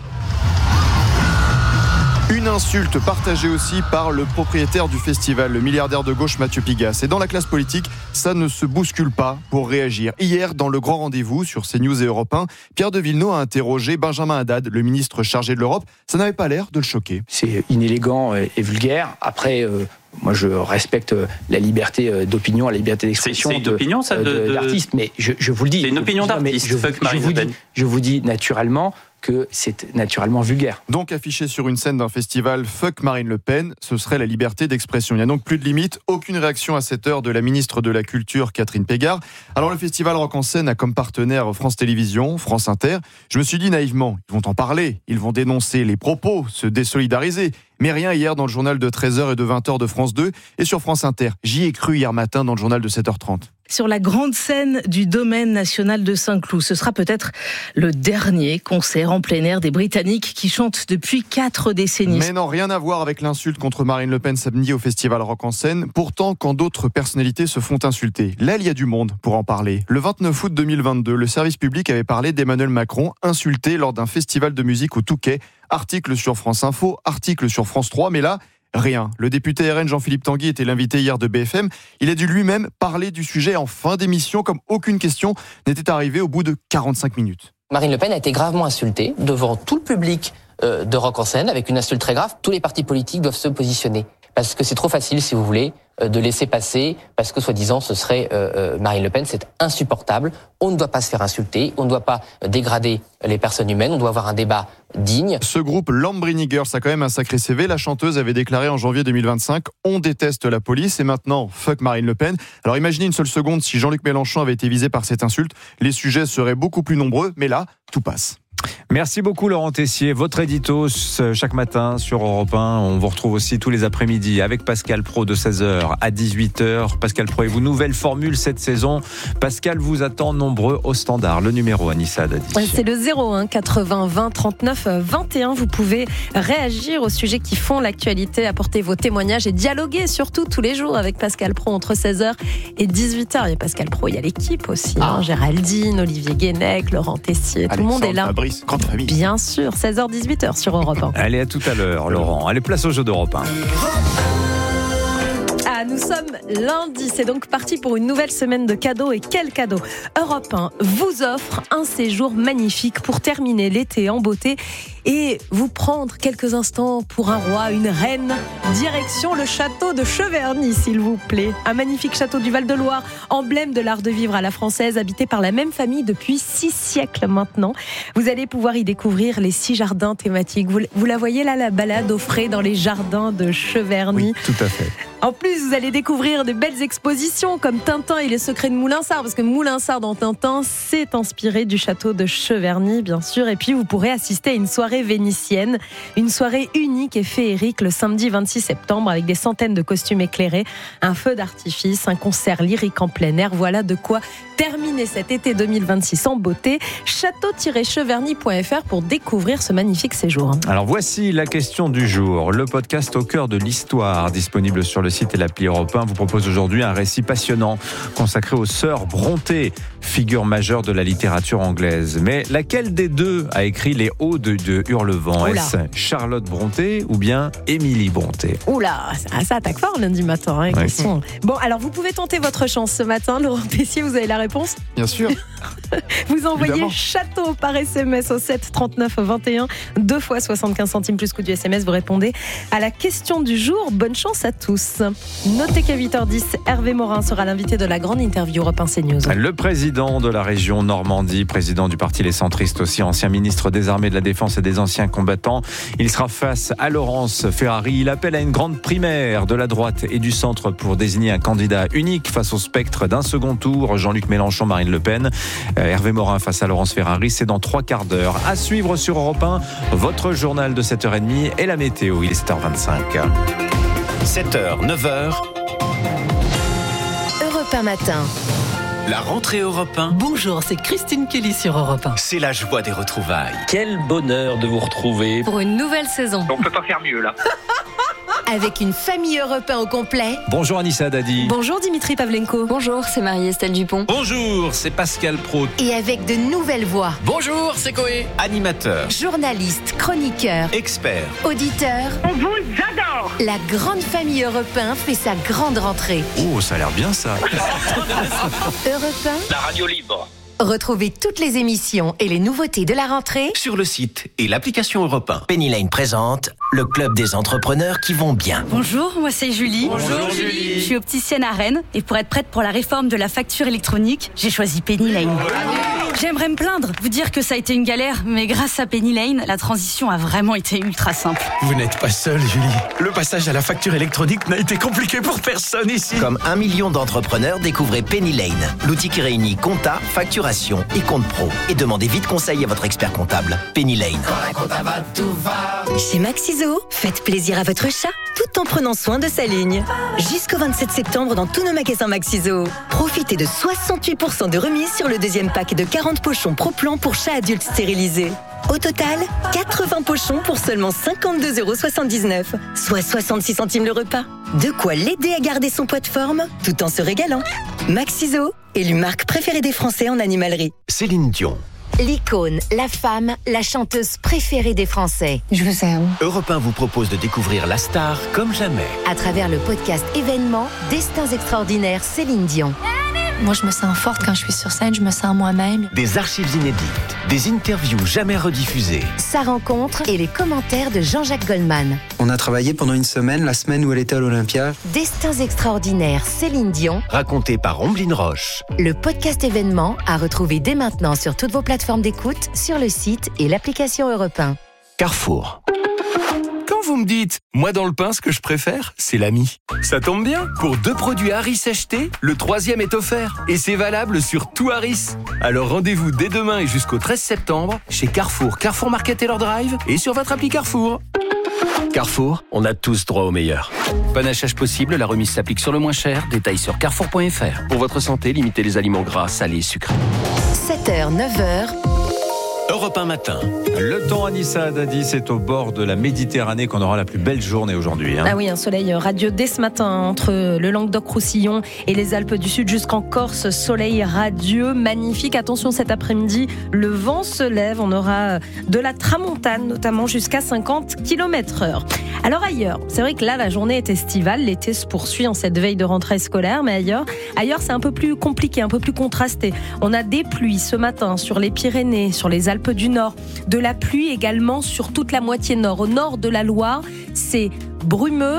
[SPEAKER 14] Une insulte partagée aussi par le propriétaire du festival, le milliardaire de gauche Mathieu Pigasse. Et dans la classe politique, ça ne se bouscule pas pour réagir. Hier, dans le grand rendez-vous sur CNews et Europe un, Pierre de Villeneuve a interrogé Benjamin Haddad, le ministre chargé de l'Europe. Ça n'avait pas l'air de le choquer.
[SPEAKER 21] C'est inélégant et vulgaire. Après... Euh... Moi, je respecte la liberté d'opinion, la liberté d'expression.
[SPEAKER 22] C'est, c'est une opinion, ça, de, de,
[SPEAKER 21] d'artiste, mais je, je vous le dis.
[SPEAKER 22] C'est une opinion d'artiste.
[SPEAKER 21] Je,
[SPEAKER 22] fuck
[SPEAKER 21] je,
[SPEAKER 22] Marine
[SPEAKER 21] vous
[SPEAKER 22] Le Pen.
[SPEAKER 21] dis, je vous dis naturellement que c'est naturellement vulgaire.
[SPEAKER 14] Donc affiché sur une scène d'un festival Fuck Marine Le Pen, ce serait la liberté d'expression. Il n'y a donc plus de limite, aucune réaction à cette heure de la ministre de la Culture, Catherine Pégard. Alors le festival Rock en Seine a comme partenaire France Télévisions, France Inter. Je me suis dit naïvement, ils vont en parler, ils vont dénoncer les propos, se désolidariser. Mais rien hier dans le journal de treize heures et de vingt heures de France deux et sur France Inter. J'y ai cru hier matin dans le journal de sept heures trente.
[SPEAKER 23] Sur la grande scène du domaine national de Saint-Cloud. Ce sera peut-être le dernier concert en plein air des Britanniques qui chantent depuis quatre décennies.
[SPEAKER 14] Mais non, rien à voir avec l'insulte contre Marine Le Pen samedi au festival Rock en Seine. Pourtant, quand d'autres personnalités se font insulter, là, il y a du monde pour en parler. Le vingt-neuf août deux mille vingt-deux, le service public avait parlé d'Emmanuel Macron, insulté lors d'un festival de musique au Touquet. Article sur France Info, article sur France trois, mais là, rien. Le député R N Jean-Philippe Tanguy était l'invité hier de B F M. Il a dû lui-même parler du sujet en fin d'émission, comme aucune question n'était arrivée au bout de quarante-cinq minutes.
[SPEAKER 24] Marine Le Pen a été gravement insultée devant tout le public euh, de Rock en Seine, avec une insulte très grave. Tous les partis politiques doivent se positionner. Parce que c'est trop facile, si vous voulez, euh, de laisser passer, parce que soi-disant ce serait euh, euh, Marine Le Pen. C'est insupportable. On ne doit pas se faire insulter, on ne doit pas dégrader les personnes humaines, on doit avoir un débat digne.
[SPEAKER 14] Ce groupe Lambrini Girls a quand même un sacré C V. La chanteuse avait déclaré en janvier deux mille vingt-cinq « On déteste la police » et maintenant « Fuck Marine Le Pen ». Alors imaginez une seule seconde si Jean-Luc Mélenchon avait été visé par cette insulte. Les sujets seraient beaucoup plus nombreux, mais là, tout passe.
[SPEAKER 2] Merci beaucoup Laurent Tessier. Votre édito chaque matin sur Europe un. On vous retrouve aussi tous les après-midi avec Pascal Pro de seize heures à dix-huit heures. Pascal Pro et vous, nouvelle formule cette saison. Pascal vous attend nombreux au standard. Le numéro Anissa Dadi.
[SPEAKER 11] C'est le zéro un quatre-vingts vingt trente-neuf vingt et un. Vous pouvez réagir aux sujets qui font l'actualité, apporter vos témoignages et dialoguer surtout tous les jours avec Pascal Pro entre seize heures et dix-huit heures. Il y a Pascal Pro, il y a l'équipe aussi. Ah. Hein, Géraldine, Olivier Guénec, Laurent Tessier, tout le monde est là.
[SPEAKER 14] Fabrice, grande famille.
[SPEAKER 11] Bien sûr, seize heures dix-huit heures sur Europe un.
[SPEAKER 2] Allez, à tout à l'heure, Laurent. Allez, place au jeu d'Europe un.
[SPEAKER 11] Ah, nous sommes lundi, c'est donc parti pour une nouvelle semaine de cadeaux. Et quel cadeau! Europe un vous offre un séjour magnifique pour terminer l'été en beauté et vous prendre quelques instants pour un roi, une reine. Direction le château de Cheverny, s'il vous plaît. Un magnifique château du Val-de-Loire, emblème de l'art de vivre à la française, habité par la même famille depuis six siècles maintenant. Vous allez pouvoir y découvrir les six jardins thématiques. Vous, vous la voyez là, la balade au frais dans les jardins de Cheverny.
[SPEAKER 2] Oui, tout à fait.
[SPEAKER 11] En plus, vous allez découvrir de belles expositions comme Tintin et les secrets de Moulinsart, parce que Moulinsart dans Tintin, c'est inspiré du château de Cheverny, bien sûr. Et puis, vous pourrez assister à une soirée soirée vénitienne. Une soirée unique et féerique le samedi vingt-six septembre avec des centaines de costumes éclairés, un feu d'artifice, un concert lyrique en plein air. Voilà de quoi terminer cet été deux mille vingt-six en beauté. château tiret cheverny point f r pour découvrir ce magnifique séjour.
[SPEAKER 2] Alors voici la question du jour. Le podcast Au cœur de l'histoire, disponible sur le site et l'appli Europe un, vous propose aujourd'hui un récit passionnant consacré aux sœurs Brontë, figure majeure de la littérature anglaise. Mais laquelle des deux a écrit les Odes de Hurlevent ?
[SPEAKER 11] Oula.
[SPEAKER 2] Est-ce Charlotte Brontë ou bien Émilie Brontë ?
[SPEAKER 11] Oula, ça, ça attaque fort lundi matin. Hein,
[SPEAKER 2] Ouais.
[SPEAKER 11] question. Bon, alors vous pouvez tenter votre chance ce matin. Laurent Pessier, vous avez la réponse ?
[SPEAKER 14] Bien sûr.
[SPEAKER 11] Vous envoyez
[SPEAKER 14] Évidemment.
[SPEAKER 11] château par S M S au sept trente-neuf vingt et un, deux fois soixante-quinze centimes plus coût du S M S. Vous répondez à la question du jour. Bonne chance à tous. Notez qu'à huit heures dix, Hervé Morin sera l'invité de la grande interview Europe un CNews.
[SPEAKER 2] Le président de la région Normandie, président du parti Les Centristes aussi, ancien ministre des Armées, de la Défense et des anciens combattants. Il sera face à Laurence Ferrari. Il appelle à une grande primaire de la droite et du centre pour désigner un candidat unique face au spectre d'un second tour. Jean-Luc Mélenchon, Marine Le Pen. Euh, Hervé Morin face à Laurence Ferrari, c'est dans trois quarts d'heure. À suivre sur Europe un, votre journal de sept heures trente et la météo. Il est sept heures vingt-cinq.
[SPEAKER 4] sept heures, neuf heures.
[SPEAKER 5] Europe un matin.
[SPEAKER 4] La rentrée Europe un.
[SPEAKER 5] Bonjour, c'est Christine Kelly sur Europe un.
[SPEAKER 4] C'est la joie des retrouvailles.
[SPEAKER 6] Quel bonheur de vous retrouver.
[SPEAKER 5] Pour une nouvelle saison.
[SPEAKER 6] On peut pas faire mieux là.
[SPEAKER 5] Avec une famille Europe un au complet.
[SPEAKER 2] Bonjour Anissa Dadi.
[SPEAKER 11] Bonjour Dimitri Pavlenko.
[SPEAKER 5] Bonjour, c'est Marie-Estelle Dupont.
[SPEAKER 4] Bonjour, c'est Pascal Praud.
[SPEAKER 5] Et avec de nouvelles voix.
[SPEAKER 4] Bonjour, c'est Coé. Animateur,
[SPEAKER 5] Journalistes, chroniqueurs,
[SPEAKER 4] expert,
[SPEAKER 5] auditeurs.
[SPEAKER 22] On vous adore.
[SPEAKER 5] La grande famille Europe un fait sa grande rentrée.
[SPEAKER 2] Oh, ça a l'air bien ça.
[SPEAKER 5] Europe un.
[SPEAKER 6] La radio libre.
[SPEAKER 5] Retrouvez toutes les émissions et les nouveautés de la rentrée
[SPEAKER 4] sur le site et l'application Europe un. Penny Lane présente le club des entrepreneurs qui vont bien.
[SPEAKER 25] Bonjour, moi c'est Julie.
[SPEAKER 4] Bonjour Julie.
[SPEAKER 25] Je suis opticienne à Rennes et pour être prête pour la réforme de la facture électronique, j'ai choisi Penny Lane. J'aimerais me plaindre, vous dire que ça a été une galère, mais grâce à Penny Lane, la transition a vraiment été ultra simple.
[SPEAKER 4] Vous n'êtes pas seule, Julie. Le passage à la facture électronique n'a été compliqué pour personne ici. Comme un million d'entrepreneurs, découvrez Penny Lane, l'outil qui réunit compta, facturation et compte pro. Et demandez vite conseil à votre expert comptable. Penny Lane.
[SPEAKER 5] Chez Maxiso, faites plaisir à votre chat tout en prenant soin de sa ligne. Jusqu'au vingt-sept septembre dans tous nos magasins Maxiso. Profitez de soixante-huit pour cent de remise sur le deuxième pack de quarante pochons Pro-Plan pour chats adultes stérilisés. Au total, quatre-vingts pochons pour seulement cinquante-deux euros soixante-dix-neuf, soit soixante-six centimes le repas. De quoi l'aider à garder son poids de forme tout en se régalant. Maxiso, élue marque préférée des Français en animalerie.
[SPEAKER 4] Céline Dion.
[SPEAKER 5] L'icône, la femme, la chanteuse préférée des Français. Je vous aime.
[SPEAKER 4] Europe un vous propose de découvrir la star comme jamais.
[SPEAKER 5] À travers le podcast événement Destins extraordinaires Céline Dion. Moi, je me sens forte quand je suis sur scène, je me sens moi-même.
[SPEAKER 4] Des archives inédites, des interviews jamais rediffusées.
[SPEAKER 5] Sa rencontre et les commentaires de Jean-Jacques Goldman.
[SPEAKER 26] On a travaillé pendant une semaine, la semaine où elle était à l'Olympia.
[SPEAKER 5] Destins extraordinaires Céline Dion.
[SPEAKER 4] Raconté par Omblin Roche.
[SPEAKER 5] Le podcast événement à retrouver dès maintenant sur toutes vos plateformes d'écoute, sur le site et l'application Europe un.
[SPEAKER 4] Carrefour. Quand vous me dites, moi dans le pain, ce que je préfère, c'est l'ami. Ça tombe bien, pour deux produits Harris achetés, le troisième est offert. Et c'est valable sur tout Harris. Alors rendez-vous dès demain et jusqu'au treize septembre chez Carrefour, Carrefour Market Taylor Drive et sur votre appli Carrefour. Carrefour, on a tous droit au meilleur. Panachage possible, la remise s'applique sur le moins cher. Détails sur carrefour point f r. Pour votre santé, limitez les aliments gras, salés et sucrés.
[SPEAKER 5] sept heures, neuf heures.
[SPEAKER 4] Europe un matin.
[SPEAKER 2] Le temps, Anissa Dadi, c'est au bord de la Méditerranée qu'on aura la plus belle journée aujourd'hui. Hein.
[SPEAKER 11] Ah oui, un soleil radieux dès ce matin entre le Languedoc-Roussillon et les Alpes du Sud jusqu'en Corse. Soleil radieux, magnifique. Attention, cet après-midi, le vent se lève. On aura de la tramontane, notamment jusqu'à cinquante kilomètres heure. Alors ailleurs, c'est vrai que là, la journée est estivale. L'été se poursuit en cette veille de rentrée scolaire. Mais ailleurs, ailleurs c'est un peu plus compliqué, un peu plus contrasté. On a des pluies ce matin sur les Pyrénées, sur les Alpes du Nord. De la pluie également sur toute la moitié nord. Au nord de la Loire, c'est brumeux,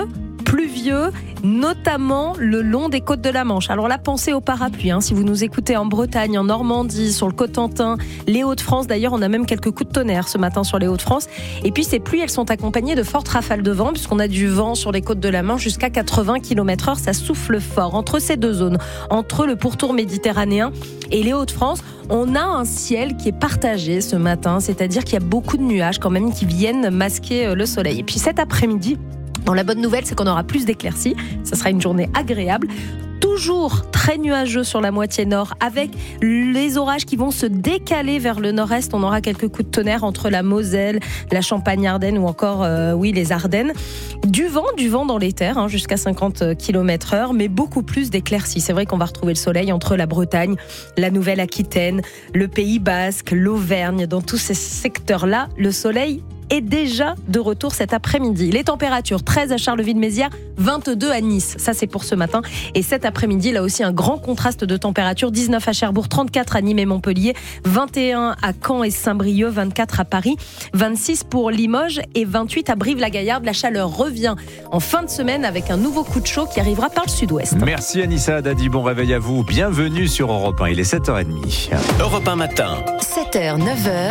[SPEAKER 11] pluvieux, notamment le long des côtes de la Manche. Alors là, pensez au parapluie, hein, si vous nous écoutez en Bretagne, en Normandie, sur le Cotentin, les Hauts-de-France. D'ailleurs, on a même quelques coups de tonnerre ce matin sur les Hauts-de-France. Et puis ces pluies, elles sont accompagnées de fortes rafales de vent, puisqu'on a du vent sur les côtes de la Manche jusqu'à quatre-vingts kilomètres heure. Ça souffle fort. Entre ces deux zones, entre le pourtour méditerranéen et les Hauts-de-France, on a un ciel qui est partagé ce matin, c'est-à-dire qu'il y a beaucoup de nuages quand même qui viennent masquer le soleil. Et puis cet après-midi, bon, la bonne nouvelle, c'est qu'on aura plus d'éclaircies. Ça sera une journée agréable. Toujours très nuageux sur la moitié nord, avec les orages qui vont se décaler vers le nord-est. On aura quelques coups de tonnerre entre la Moselle, la Champagne-Ardenne ou encore euh, oui, les Ardennes. Du vent, du vent dans les terres, hein, jusqu'à cinquante kilomètres heure, mais beaucoup plus d'éclaircies. C'est vrai qu'on va retrouver le soleil entre la Bretagne, la Nouvelle-Aquitaine, le Pays Basque, l'Auvergne. Dans tous ces secteurs-là, le soleil est déjà de retour cet après-midi. Les températures, treize à Charleville-Mézières, vingt-deux à Nice. Ça, c'est pour ce matin. Et cet après-midi, là aussi, un grand contraste de température. dix-neuf à Cherbourg, trente-quatre à Nîmes et Montpellier, vingt et un à Caen et Saint-Brieuc, vingt-quatre à Paris, vingt-six pour Limoges et vingt-huit à Brive-la-Gaillarde. La chaleur revient en fin de semaine avec un nouveau coup de chaud qui arrivera par le sud-ouest.
[SPEAKER 2] Merci Anissa Dadi, bon réveil à vous. Bienvenue sur Europe un. Il est sept heures trente.
[SPEAKER 1] Europe un matin.
[SPEAKER 5] sept heures, neuf heures.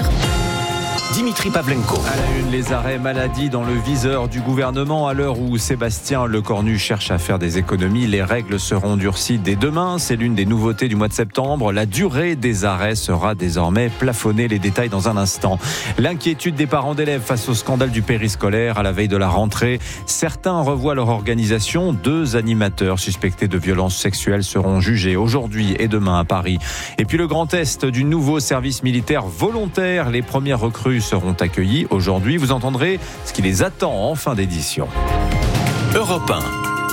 [SPEAKER 1] Dimitri Pavlenko.
[SPEAKER 2] À la une, les arrêts maladie dans le viseur du gouvernement. À l'heure où Sébastien Lecornu cherche à faire des économies, les règles seront durcies dès demain. C'est l'une des nouveautés du mois de septembre. La durée des arrêts sera désormais plafonnée. Les détails dans un instant. L'inquiétude des parents d'élèves face au scandale du périscolaire à la veille de la rentrée. Certains revoient leur organisation. Deux animateurs suspectés de violences sexuelles seront jugés aujourd'hui et demain à Paris. Et puis le grand test du nouveau service militaire volontaire. Les premières recrues seront accueillis aujourd'hui. Vous entendrez ce qui les attend en fin d'édition.
[SPEAKER 1] Europe un.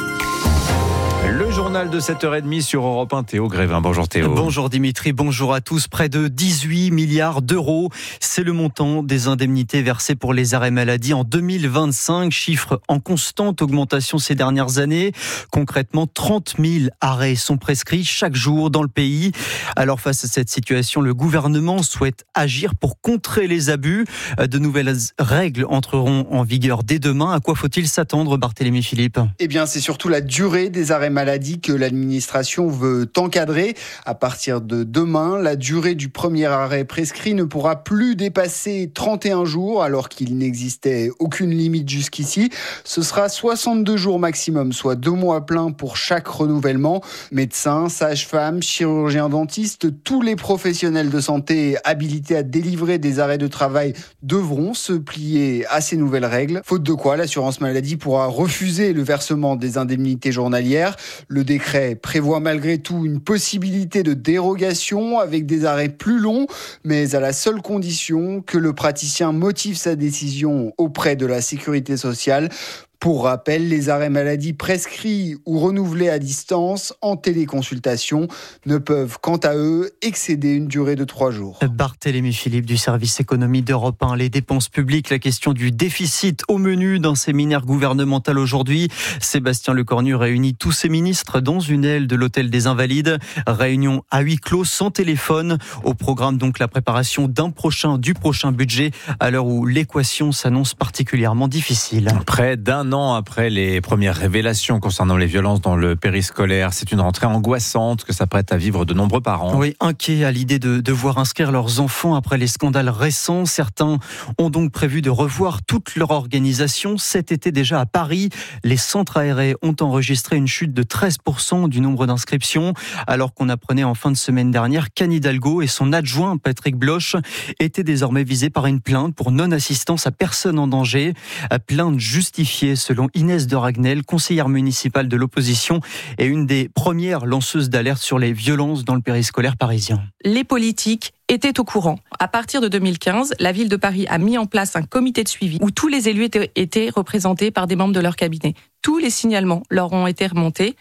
[SPEAKER 2] Le journal de sept heures trente sur Europe un, Théo Grévin. Bonjour Théo.
[SPEAKER 7] Bonjour Dimitri, bonjour à tous. Près de dix-huit milliards d'euros, c'est le montant des indemnités versées pour les arrêts maladie en deux mille vingt-cinq, chiffre en constante augmentation ces dernières années. Concrètement, trente mille arrêts sont prescrits chaque jour dans le pays. Alors face à cette situation, le gouvernement souhaite agir pour contrer les abus. De nouvelles règles entreront en vigueur dès demain. À quoi faut-il s'attendre, Barthélémy Philippe ?
[SPEAKER 8] Eh bien, c'est surtout la durée des arrêts maladie que l'administration veut encadrer. À partir de demain, la durée du premier arrêt prescrit ne pourra plus dépasser trente et un jours, alors qu'il n'existait aucune limite jusqu'ici. Ce sera soixante-deux jours maximum, soit deux mois pleins pour chaque renouvellement. Médecins, sages-femmes, chirurgiens dentistes, tous les professionnels de santé habilités à délivrer des arrêts de travail devront se plier à ces nouvelles règles. Faute de quoi, l'assurance maladie pourra refuser le versement des indemnités journalières. Le décret prévoit malgré tout une possibilité de dérogation avec des arrêts plus longs, mais à la seule condition que le praticien motive sa décision auprès de la sécurité sociale. Pour rappel, les arrêts maladie prescrits ou renouvelés à distance en téléconsultation ne peuvent, quant à eux, excéder une durée de trois jours.
[SPEAKER 7] Barthélémy Philippe du service économie d'Europe un. Les dépenses publiques, la question du déficit au menu d'un séminaire gouvernemental aujourd'hui. Sébastien Lecornu réunit tous ses ministres dans une aile de l'hôtel des Invalides. Réunion à huis clos, sans téléphone. Au programme donc la préparation d'un prochain, du prochain budget, à l'heure où l'équation s'annonce particulièrement difficile.
[SPEAKER 2] Près d'un an après les premières révélations concernant les violences dans le périscolaire, c'est une rentrée angoissante que s'apprêtent à vivre de nombreux parents.
[SPEAKER 7] Oui, inquiets à l'idée de devoir inscrire leurs enfants après les scandales récents. Certains ont donc prévu de revoir toute leur organisation. Cet été déjà à Paris, les centres aérés ont enregistré une chute de treize pour cent du nombre d'inscriptions, alors qu'on apprenait en fin de semaine dernière qu'Anne Hidalgo et son adjoint Patrick Bloch étaient désormais visés par une plainte pour non-assistance à personne en danger. Plainte justifiée selon Inès de Ragnel, conseillère municipale de l'opposition et une des premières lanceuses d'alerte sur les violences dans le périscolaire parisien.
[SPEAKER 9] Les politiques étaient au courant. À partir de deux mille quinze, la ville de Paris a mis en place un comité de suivi où tous les élus étaient, étaient représentés par des membres de leur cabinet. Tous les signalements leur ont été remontés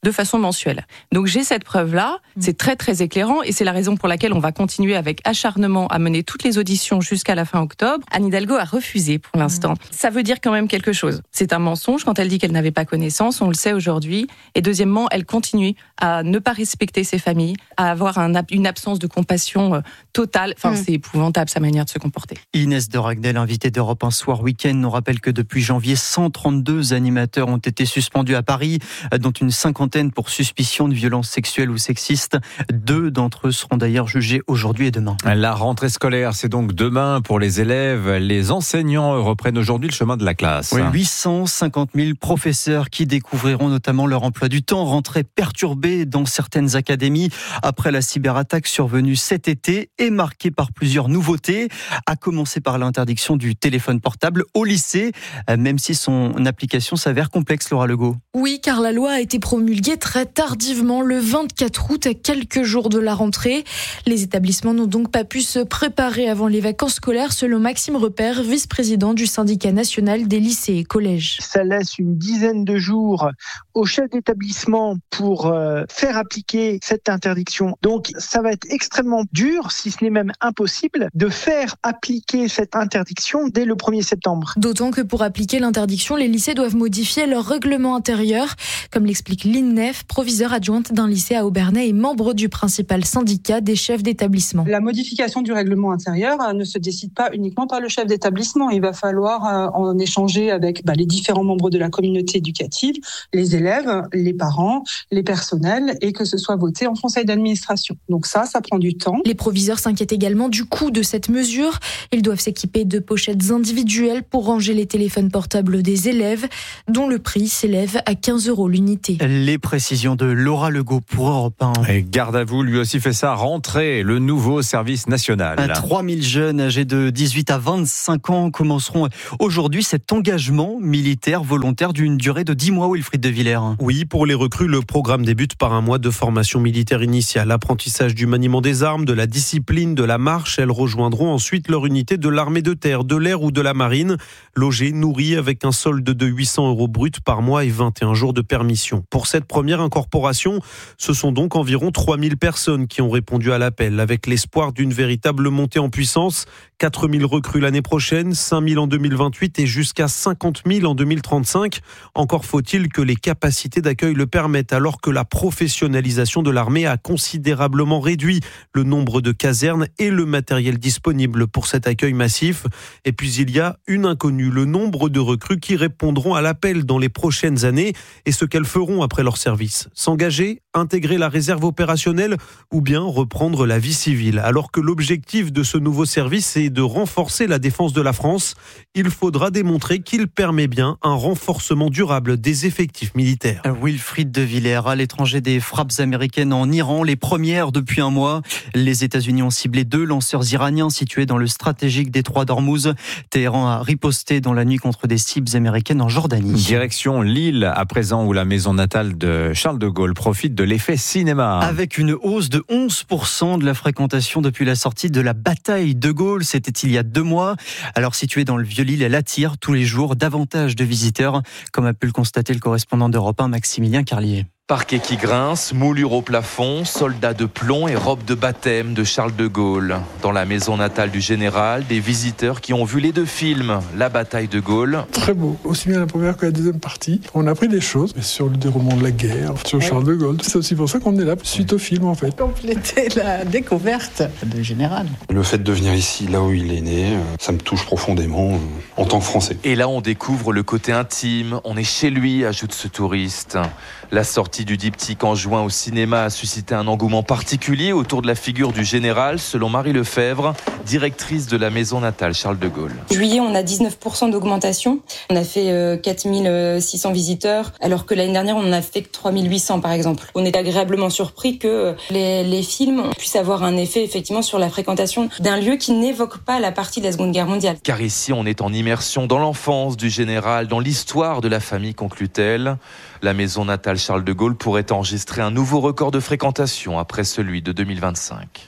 [SPEAKER 9] de façon mensuelle. Donc j'ai cette preuve-là, c'est très très éclairant et c'est la raison pour laquelle on va continuer avec acharnement à mener toutes les auditions jusqu'à la fin octobre. Anne Hidalgo a refusé pour l'instant. Mmh. Ça veut dire quand même quelque chose. C'est un mensonge quand elle dit qu'elle n'avait pas connaissance, on le sait aujourd'hui. Et deuxièmement, elle continue à ne pas respecter ses familles, à avoir un, une absence de compassion totale. Enfin, mmh. c'est épouvantable sa manière de se comporter.
[SPEAKER 7] Inès de Ragnel, invitée d'Europe un Soir Week-end, on rappelle que depuis janvier, cent trente-deux animateurs ont été suspendus à Paris, dont une cinquantaine pour suspicion de violences sexuelles ou sexistes. Deux d'entre eux seront d'ailleurs jugés aujourd'hui et demain.
[SPEAKER 2] La rentrée scolaire, c'est donc demain pour les élèves. Les enseignants reprennent aujourd'hui le chemin de la classe.
[SPEAKER 7] Oui, huit cent cinquante mille professeurs qui découvriront notamment leur emploi du temps. Rentrée perturbée dans certaines académies après la cyberattaque survenue cet été et marquée par plusieurs nouveautés, à commencer par l'interdiction du téléphone portable au lycée, même si son application s'avère complexe, Laura Legault.
[SPEAKER 12] Oui, car la loi a été promulguée très tardivement, le vingt-quatre août, à quelques jours de la rentrée. Les établissements n'ont donc pas pu se préparer avant les vacances scolaires, selon Maxime Repère, vice-président du syndicat national des lycées et collèges.
[SPEAKER 10] Ça laisse une dizaine de jours au chef d'établissement pour euh, faire appliquer cette interdiction. Donc ça va être extrêmement dur, si ce n'est même impossible, de faire appliquer cette interdiction dès le premier septembre.
[SPEAKER 12] D'autant que pour appliquer l'interdiction, les lycées doivent modifier leur règlement intérieur, comme l'explique Lynn Neff, proviseure adjointe d'un lycée à Obernai et membre du principal syndicat des chefs d'établissement.
[SPEAKER 13] La modification du règlement intérieur ne se décide pas uniquement par le chef d'établissement. Il va falloir en échanger avec bah, les différents membres de la communauté éducative, les élèves, les parents, les personnels, et que ce soit voté en conseil d'administration. Donc ça, ça prend du temps.
[SPEAKER 12] Les proviseurs s'inquiètent également du coût de cette mesure. Ils doivent s'équiper de pochettes individuelles pour ranger les téléphones portables des élèves, dont le prix s'élève à quinze euros l'unité.
[SPEAKER 7] Les précisions de Laura Legault pour Europe un.
[SPEAKER 2] Et garde à vous, lui aussi fait sa rentrée, le nouveau service national.
[SPEAKER 7] trois mille jeunes âgés de dix-huit à vingt-cinq ans commenceront aujourd'hui cet engagement militaire volontaire d'une durée de dix mois, Wilfried de Villers.
[SPEAKER 15] Oui, pour les recrues, le programme débute par un mois de formation militaire initiale. Apprentissage du maniement des armes, de la discipline, de la marche. Elles rejoindront ensuite leur unité de l'armée de terre, de l'air ou de la marine. Logées, nourries, avec un solde de huit cents euros bruts par mois et vingt et un jours de permission. Pour cette première incorporation, ce sont donc environ trois mille personnes qui ont répondu à l'appel, avec l'espoir d'une véritable montée en puissance. quatre mille recrues l'année prochaine, cinq mille en deux mille vingt-huit et jusqu'à cinquante mille en deux mille trente-cinq. Encore faut-il que les capacités d'accueil le permettent, alors que la professionnalisation de l'armée a considérablement réduit le nombre de casernes et le matériel disponible pour cet accueil massif. Et puis il y a une inconnue, le nombre de recrues qui répondront à l'appel dans les prochaines années et ce qu'elles feront après leur service. S'engager, intégrer la réserve opérationnelle ou bien reprendre la vie civile. Alors que l'objectif de ce nouveau service est de renforcer la défense de la France, il faudra démontrer qu'il permet bien un renforcement durable des effectifs militaires.
[SPEAKER 7] Wilfried de Villers, à l'étranger, des frappes américaines en Iran, les premières depuis un mois. Les États-Unis ont ciblé deux lanceurs iraniens situés dans le stratégique détroit d'Ormuz. Téhéran a riposté dans la nuit contre des cibles américaines en Jordanie.
[SPEAKER 2] Direction Lille, à présent, où la maison natale de Charles de Gaulle profite de l'effet cinéma.
[SPEAKER 7] Avec une hausse de onze pour cent de la fréquentation depuis la sortie de la bataille de Gaulle, c'était il y a deux mois. Alors située dans le Vieux-Lille, elle attire tous les jours davantage de visiteurs, comme a pu le constater le correspondant d'Europe un, Maximilien Carlier.
[SPEAKER 16] Parquet qui grince, moulure au plafond, soldats de plomb et robe de baptême de Charles de Gaulle. Dans la maison natale du général, des visiteurs qui ont vu les deux films, La bataille de Gaulle.
[SPEAKER 17] Très beau, aussi bien la première que la deuxième partie. On a appris des choses sur le déroulement de la guerre, sur Charles de Gaulle. C'est aussi pour ça qu'on est là, suite au film en fait.
[SPEAKER 22] Compléter la découverte du général.
[SPEAKER 27] Le fait de venir ici, là où il est né, ça me touche profondément en tant que Français.
[SPEAKER 16] Et là, on découvre le côté intime. On est chez lui, ajoute ce touriste. La sortie du diptyque en juin au cinéma a suscité un engouement particulier autour de la figure du général, selon Marie Lefebvre, directrice de la maison natale Charles de Gaulle.
[SPEAKER 28] En juillet, on a dix-neuf pour cent d'augmentation. On a fait euh, quatre mille six cents visiteurs, alors que l'année dernière, on en a fait que trois mille huit cents par exemple. On est agréablement surpris que les, les films puissent avoir un effet effectivement sur la fréquentation d'un lieu qui n'évoque pas la partie de la Seconde Guerre mondiale.
[SPEAKER 16] Car ici, on est en immersion dans l'enfance du général, dans l'histoire de la famille, conclut-elle. La maison natale Charles de Gaulle pourrait enregistrer un nouveau record de fréquentation après celui de deux mille vingt-cinq.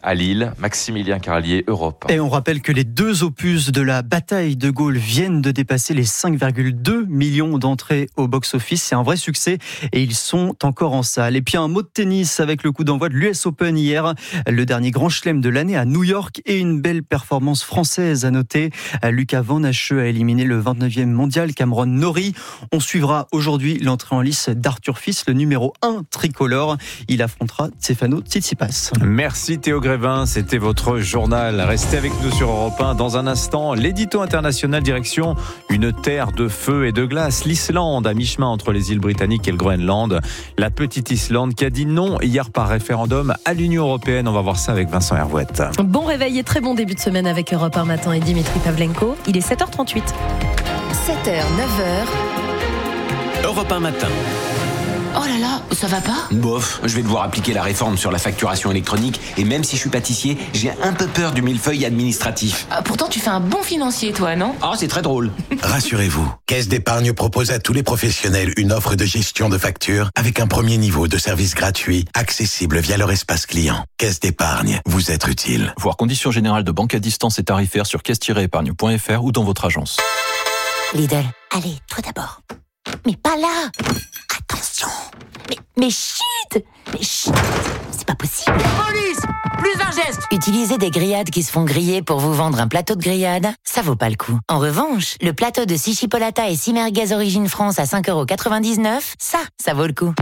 [SPEAKER 16] à Lille. Maximilien Carlier, Europe.
[SPEAKER 7] Et on rappelle que les deux opus de la bataille de Gaulle viennent de dépasser les cinq virgule deux millions d'entrées au box-office. C'est un vrai succès et ils sont encore en salle. Et puis un mot de tennis avec le coup d'envoi de l'U S Open hier, le dernier grand chelem de l'année à New York et une belle performance française à noter. Lucas Van Hache a éliminé le vingt-neuvième mondial Cameron Norrie. On suivra aujourd'hui l'entrée en lice d'Arthur Fils, le numéro un tricolore. Il affrontera Stefano Tsitsipas.
[SPEAKER 2] Merci Théo Grévin, c'était votre journal. Restez avec nous sur Europe un. Dans un instant, l'édito international direction une terre de feu et de glace, l'Islande, à mi-chemin entre les îles britanniques et le Groenland. La petite Islande qui a dit non hier par référendum à l'Union européenne. On va voir ça avec Vincent Hervouette.
[SPEAKER 11] Bon réveil et très bon début de semaine avec Europe un matin et Dimitri Pavlenko. Il est sept heures trente-huit.
[SPEAKER 5] sept heures, neuf heures.
[SPEAKER 1] Europe un matin.
[SPEAKER 3] Oh là là, ça va pas ?
[SPEAKER 14] Bof, je vais devoir appliquer la réforme sur la facturation électronique et même si je suis pâtissier, j'ai un peu peur du millefeuille administratif.
[SPEAKER 3] Ah, pourtant tu fais un bon financier toi, non ?
[SPEAKER 14] Ah, c'est très drôle.
[SPEAKER 18] Rassurez-vous, Caisse d'épargne propose à tous les professionnels une offre de gestion de factures avec un premier niveau de service gratuit, accessible via leur espace client. Caisse d'épargne, vous êtes utile.
[SPEAKER 19] Voir conditions générales de banque à distance et tarifaires sur caisse tiret épargne point f r ou dans votre agence.
[SPEAKER 20] Lidl, allez, toi d'abord. Mais pas là. Attention. Mais, mais chut. Mais chut. C'est pas possible.
[SPEAKER 3] Police ! Plus d'un geste !
[SPEAKER 20] Utiliser des grillades qui se font griller pour vous vendre un plateau de grillade, ça vaut pas le coup. En revanche, le plateau de six chipolata et six merguez Origine France à cinq euros quatre-vingt-dix-neuf, ça, ça vaut le coup.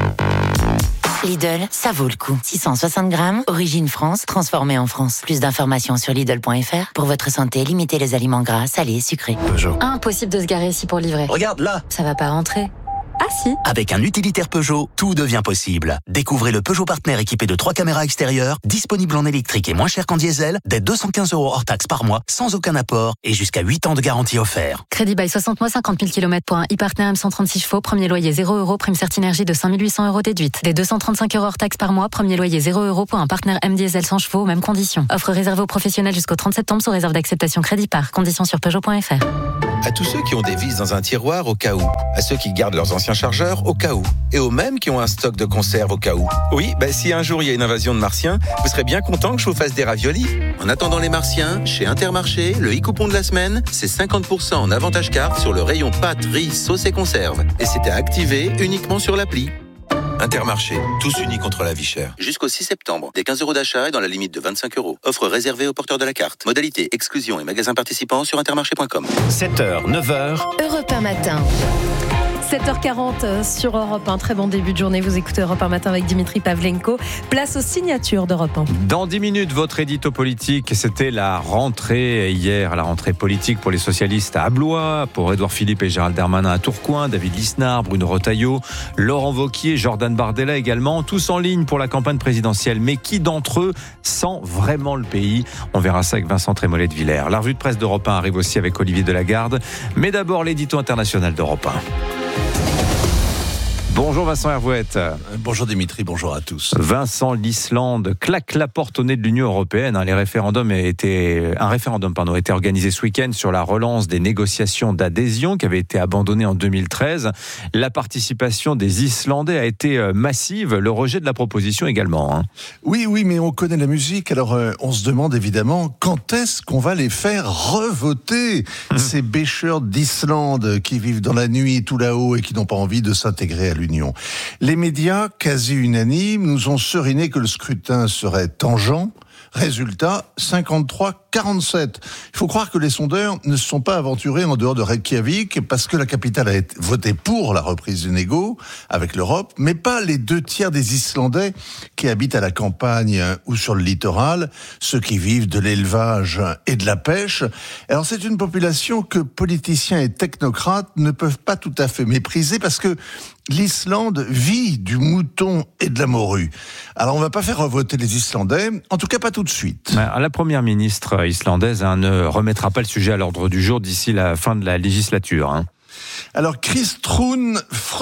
[SPEAKER 20] Lidl, ça vaut le coup. six cent soixante grammes, Origine France, transformé en France. Plus d'informations sur Lidl point f r. Pour votre santé, limitez les aliments gras, salés, sucrés.
[SPEAKER 21] Peugeot. Impossible de se garer ici pour livrer.
[SPEAKER 18] Regarde là.
[SPEAKER 21] Ça va pas rentrer. Ah si.
[SPEAKER 18] Avec un utilitaire Peugeot, tout devient possible. Découvrez le Peugeot Partner équipé de trois caméras extérieures, disponible en électrique et moins cher qu'en diesel, dès deux cent quinze euros hors taxe par mois, sans aucun apport et jusqu'à huit ans de garantie offert.
[SPEAKER 21] Crédit bail soixante mois, cinquante mille kilomètres pour un e-Partner M cent trente-six chevaux, premier loyer zéro euros, prime certinergie de cinq mille huit cents euros déduite. Dès deux cent trente-cinq euros hors taxe par mois, premier loyer zéro euros pour un Partner M diesel cent chevaux, mêmes conditions. Offre réservée aux professionnels jusqu'au trente septembre sous réserve d'acceptation crédit par. Conditions sur Peugeot point f r.
[SPEAKER 23] À tous ceux qui ont des vis dans un tiroir au cas où, à ceux qui gardent leurs anciens chargeurs au cas où, et aux mêmes qui ont un stock de conserve au cas où. Oui, bah, si un jour il y a une invasion de martiens, vous serez bien content que je vous fasse des raviolis. En attendant les martiens, chez Intermarché, le e-coupon de la semaine, c'est cinquante pour cent en avantage carte sur le rayon pâtes, riz, sauce et conserve. Et c'est à activer uniquement sur l'appli. Intermarché, tous unis contre la vie chère. Jusqu'au six septembre, des quinze euros d'achat et dans la limite de vingt-cinq euros. Offre réservée aux porteurs de la carte. Modalité, exclusion et magasins participants sur intermarché point com.
[SPEAKER 1] sept heures, neuf heures.
[SPEAKER 5] Europe un matin.
[SPEAKER 11] sept heures quarante sur Europe un. Très bon début de journée. Vous écoutez Europe un matin avec Dimitri Pavlenko. Place aux signatures d'Europe un.
[SPEAKER 2] Dans dix minutes, votre édito politique. C'était la rentrée hier, la rentrée politique pour les socialistes à Blois, pour Édouard Philippe et Gérald Darmanin à Tourcoing, David Lisnard, Bruno Retailleau, Laurent Wauquiez, Jordan Bardella également, tous en ligne pour la campagne présidentielle. Mais qui d'entre eux sent vraiment le pays ? On verra ça avec Vincent Trémollet de Villers. La revue de presse d'Europe un arrive aussi avec Olivier Delagarde. Mais d'abord, l'édito international d'Europe un. Bonjour Vincent Hervouette.
[SPEAKER 24] Bonjour Dimitri, bonjour à tous.
[SPEAKER 2] Vincent, l'Islande claque la porte au nez de l'Union européenne. Les référendums étaient, un référendum pardon, a été organisé ce week-end sur la relance des négociations d'adhésion qui avaient été abandonnées en deux mille treize. La participation des Islandais a été massive, le rejet de la proposition également. Hein.
[SPEAKER 24] Oui, oui, mais on connaît la musique, alors euh, on se demande évidemment quand est-ce qu'on va les faire revoter, mmh. ces bêcheurs d'Islande qui vivent dans la nuit tout là-haut et qui n'ont pas envie de s'intégrer à l'Union. Les médias, quasi unanimes, nous ont seriné que le scrutin serait tangent. Résultat, cinquante-trois à quarante-sept. Il faut croire que les sondeurs ne se sont pas aventurés en dehors de Reykjavik parce que la capitale a été votée pour la reprise du négo avec l'Europe, mais pas les deux tiers des Islandais qui habitent à la campagne ou sur le littoral, ceux qui vivent de l'élevage et de la pêche. Alors c'est une population que politiciens et technocrates ne peuvent pas tout à fait mépriser parce que l'Islande vit du mouton et de la morue. Alors on va pas faire revoter les Islandais, en tout cas pas tout de suite.
[SPEAKER 2] La première ministre islandaise hein, ne remettra pas le sujet à l'ordre du jour d'ici la fin de la législature. Hein.
[SPEAKER 24] Alors Kristrún Frostadóttir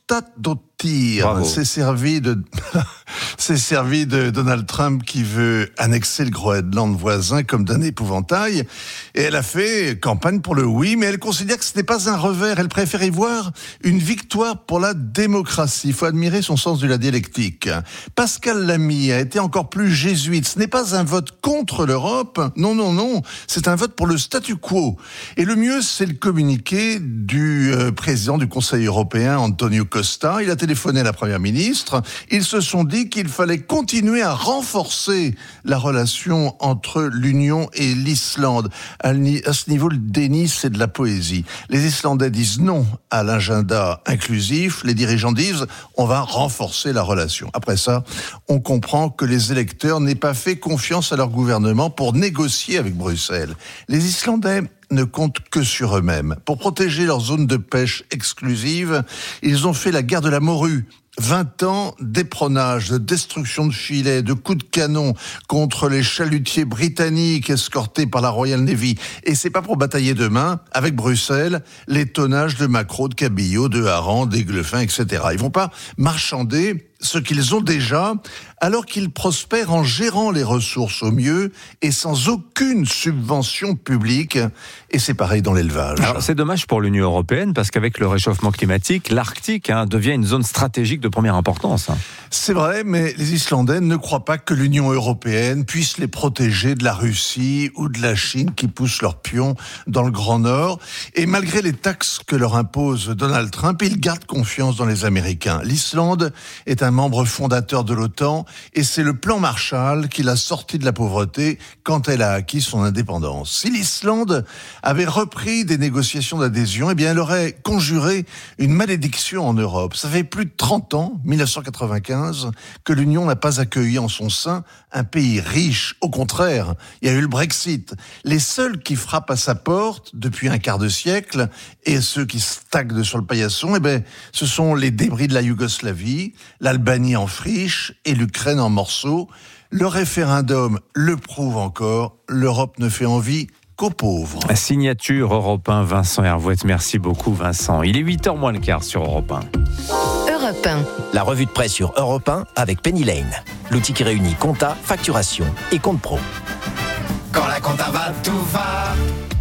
[SPEAKER 24] Stadtottir. C'est servi de, c'est servi de Donald Trump qui veut annexer le Groenland voisin comme d'un épouvantail. Et elle a fait campagne pour le oui, mais elle considère que ce n'est pas un revers. Elle préfère y voir une victoire pour la démocratie. Il faut admirer son sens de la dialectique. Pascal Lamy a été encore plus jésuite. Ce n'est pas un vote contre l'Europe. Non, non, non. C'est un vote pour le statu quo. Et le mieux, c'est le communiqué du euh, président du Conseil européen, Antonio Costa. Il a téléphoné à la première ministre. Ils se sont dit qu'il fallait continuer à renforcer la relation entre l'Union et l'Islande. À ce niveau, le déni, c'est de la poésie. Les Islandais disent non à l'agenda inclusif. Les dirigeants disent on va renforcer la relation. Après ça, on comprend que les électeurs n'aient pas fait confiance à leur gouvernement pour négocier avec Bruxelles. Les Islandais ne comptent que sur eux-mêmes. Pour protéger leur zone de pêche exclusive, ils ont fait la guerre de la morue. vingt ans d'éperonage, de destruction de filets, de coups de canon contre les chalutiers britanniques escortés par la Royal Navy. Et c'est pas pour batailler demain, avec Bruxelles, les tonnages de maquereaux, de cabillaud, de harengs, d'aiglefins, et cetera. Ils vont pas marchander ce qu'ils ont déjà, alors qu'ils prospèrent en gérant les ressources au mieux et sans aucune subvention publique. Et c'est pareil dans l'élevage.
[SPEAKER 2] Alors, c'est dommage pour l'Union européenne, parce qu'avec le réchauffement climatique, l'Arctique hein, devient une zone stratégique de première importance. Hein.
[SPEAKER 24] C'est vrai, mais les Islandais ne croient pas que l'Union européenne puisse les protéger de la Russie ou de la Chine qui poussent leurs pions dans le Grand Nord. Et malgré les taxes que leur impose Donald Trump, ils gardent confiance dans les Américains. L'Islande est un membre fondateur de l'OTAN et c'est le plan Marshall qui l'a sortie de la pauvreté quand elle a acquis son indépendance. Si l'Islande avait repris des négociations d'adhésion, eh bien elle aurait conjuré une malédiction en Europe. Ça fait plus de trente ans, dix-neuf cent quatre-vingt-quinze, que l'Union n'a pas accueilli en son sein un pays riche. Au contraire, il y a eu le Brexit. Les seuls qui frappent à sa porte depuis un quart de siècle et ceux qui stagnent sur le paillasson, eh ben, ce sont les débris de la Yougoslavie, l'Albanie en friche et l'Ukraine en morceaux. Le référendum le prouve encore, l'Europe ne fait envie qu'aux pauvres.
[SPEAKER 2] La signature Europe un, Vincent Hervouette. Merci beaucoup Vincent. Il est huit heures moins le quart sur Europe un.
[SPEAKER 4] Europe un. La revue de presse sur Europe un avec Penny Lane. L'outil qui réunit compta, facturation et compte pro.
[SPEAKER 6] Quand la compta va, tout va.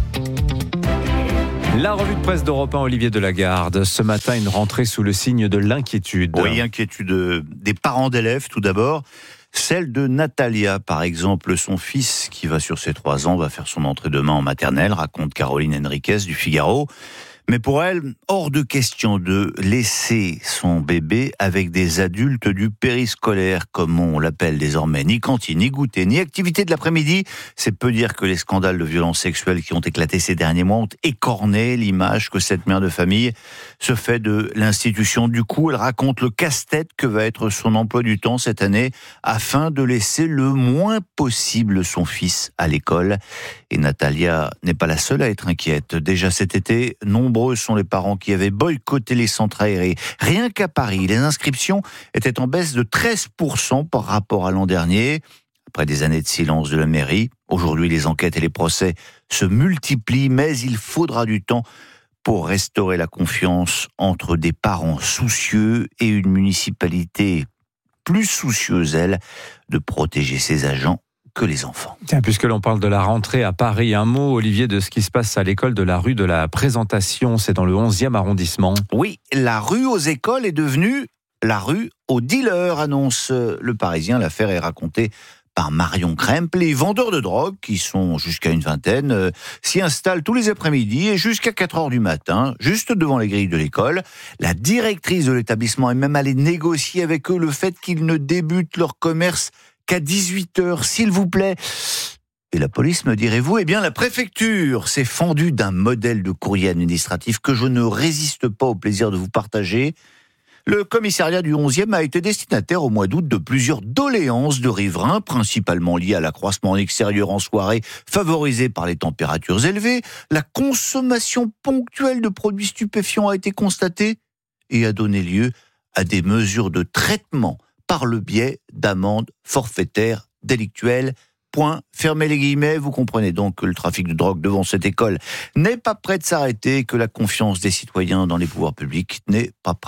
[SPEAKER 2] La revue de presse d'Europe un, Olivier Delagarde. Ce matin, une rentrée sous le signe de l'inquiétude.
[SPEAKER 8] Oui, inquiétude des parents d'élèves tout d'abord. Celle de Natalia, par exemple, son fils qui va sur ses trois ans, va faire son entrée demain en maternelle, raconte Caroline Henriquez du Figaro. Mais pour elle, hors de question de laisser son bébé avec des adultes du périscolaire, comme on l'appelle désormais. Ni cantine, ni goûter, ni activité de l'après-midi. C'est peu dire que les scandales de violences sexuelles qui ont éclaté ces derniers mois ont écorné l'image que cette mère de famille se fait de l'institution. Du coup, elle raconte le casse-tête que va être son emploi du temps cette année afin de laisser le moins possible son fils à l'école. Et Natalia n'est pas la seule à être inquiète. Déjà cet été, nombreux sont les parents qui avaient boycotté les centres aérés. Rien qu'à Paris, les inscriptions étaient en baisse de treize pour cent par rapport à l'an dernier. Après des années de silence de la mairie, aujourd'hui les enquêtes et les procès se multiplient, mais il faudra du temps pour restaurer la confiance entre des parents soucieux et une municipalité plus soucieuse, elle, de protéger ses agents que les enfants.
[SPEAKER 2] Tiens, puisque l'on parle de la rentrée à Paris, un mot, Olivier, de ce qui se passe à l'école de la rue de la Présentation. C'est dans le onzième arrondissement.
[SPEAKER 8] Oui, la rue aux écoles est devenue la rue aux dealers, annonce le Parisien. L'affaire est racontée par Marion Kremp. Les vendeurs de drogue, qui sont jusqu'à une vingtaine, euh, s'y installent tous les après-midi et jusqu'à quatre heures du matin, juste devant les grilles de l'école. La directrice de l'établissement est même allée négocier avec eux le fait qu'ils ne débutent leur commerce qu'à dix-huit heures, s'il vous plaît. Et la police, me direz-vous? Eh bien, la préfecture s'est fendue d'un modèle de courrier administratif que je ne résiste pas au plaisir de vous partager. Le commissariat du onzième a été destinataire au mois d'août de plusieurs doléances de riverains, principalement liées à l'accroissement en extérieur en soirée, favorisé par les températures élevées. La consommation ponctuelle de produits stupéfiants a été constatée et a donné lieu à des mesures de traitement par le biais d'amendes forfaitaires délictuelles. Point, fermez les guillemets, vous comprenez donc que le trafic de drogue devant cette école n'est pas prêt de s'arrêter, que la confiance des citoyens dans les pouvoirs publics n'est pas prêt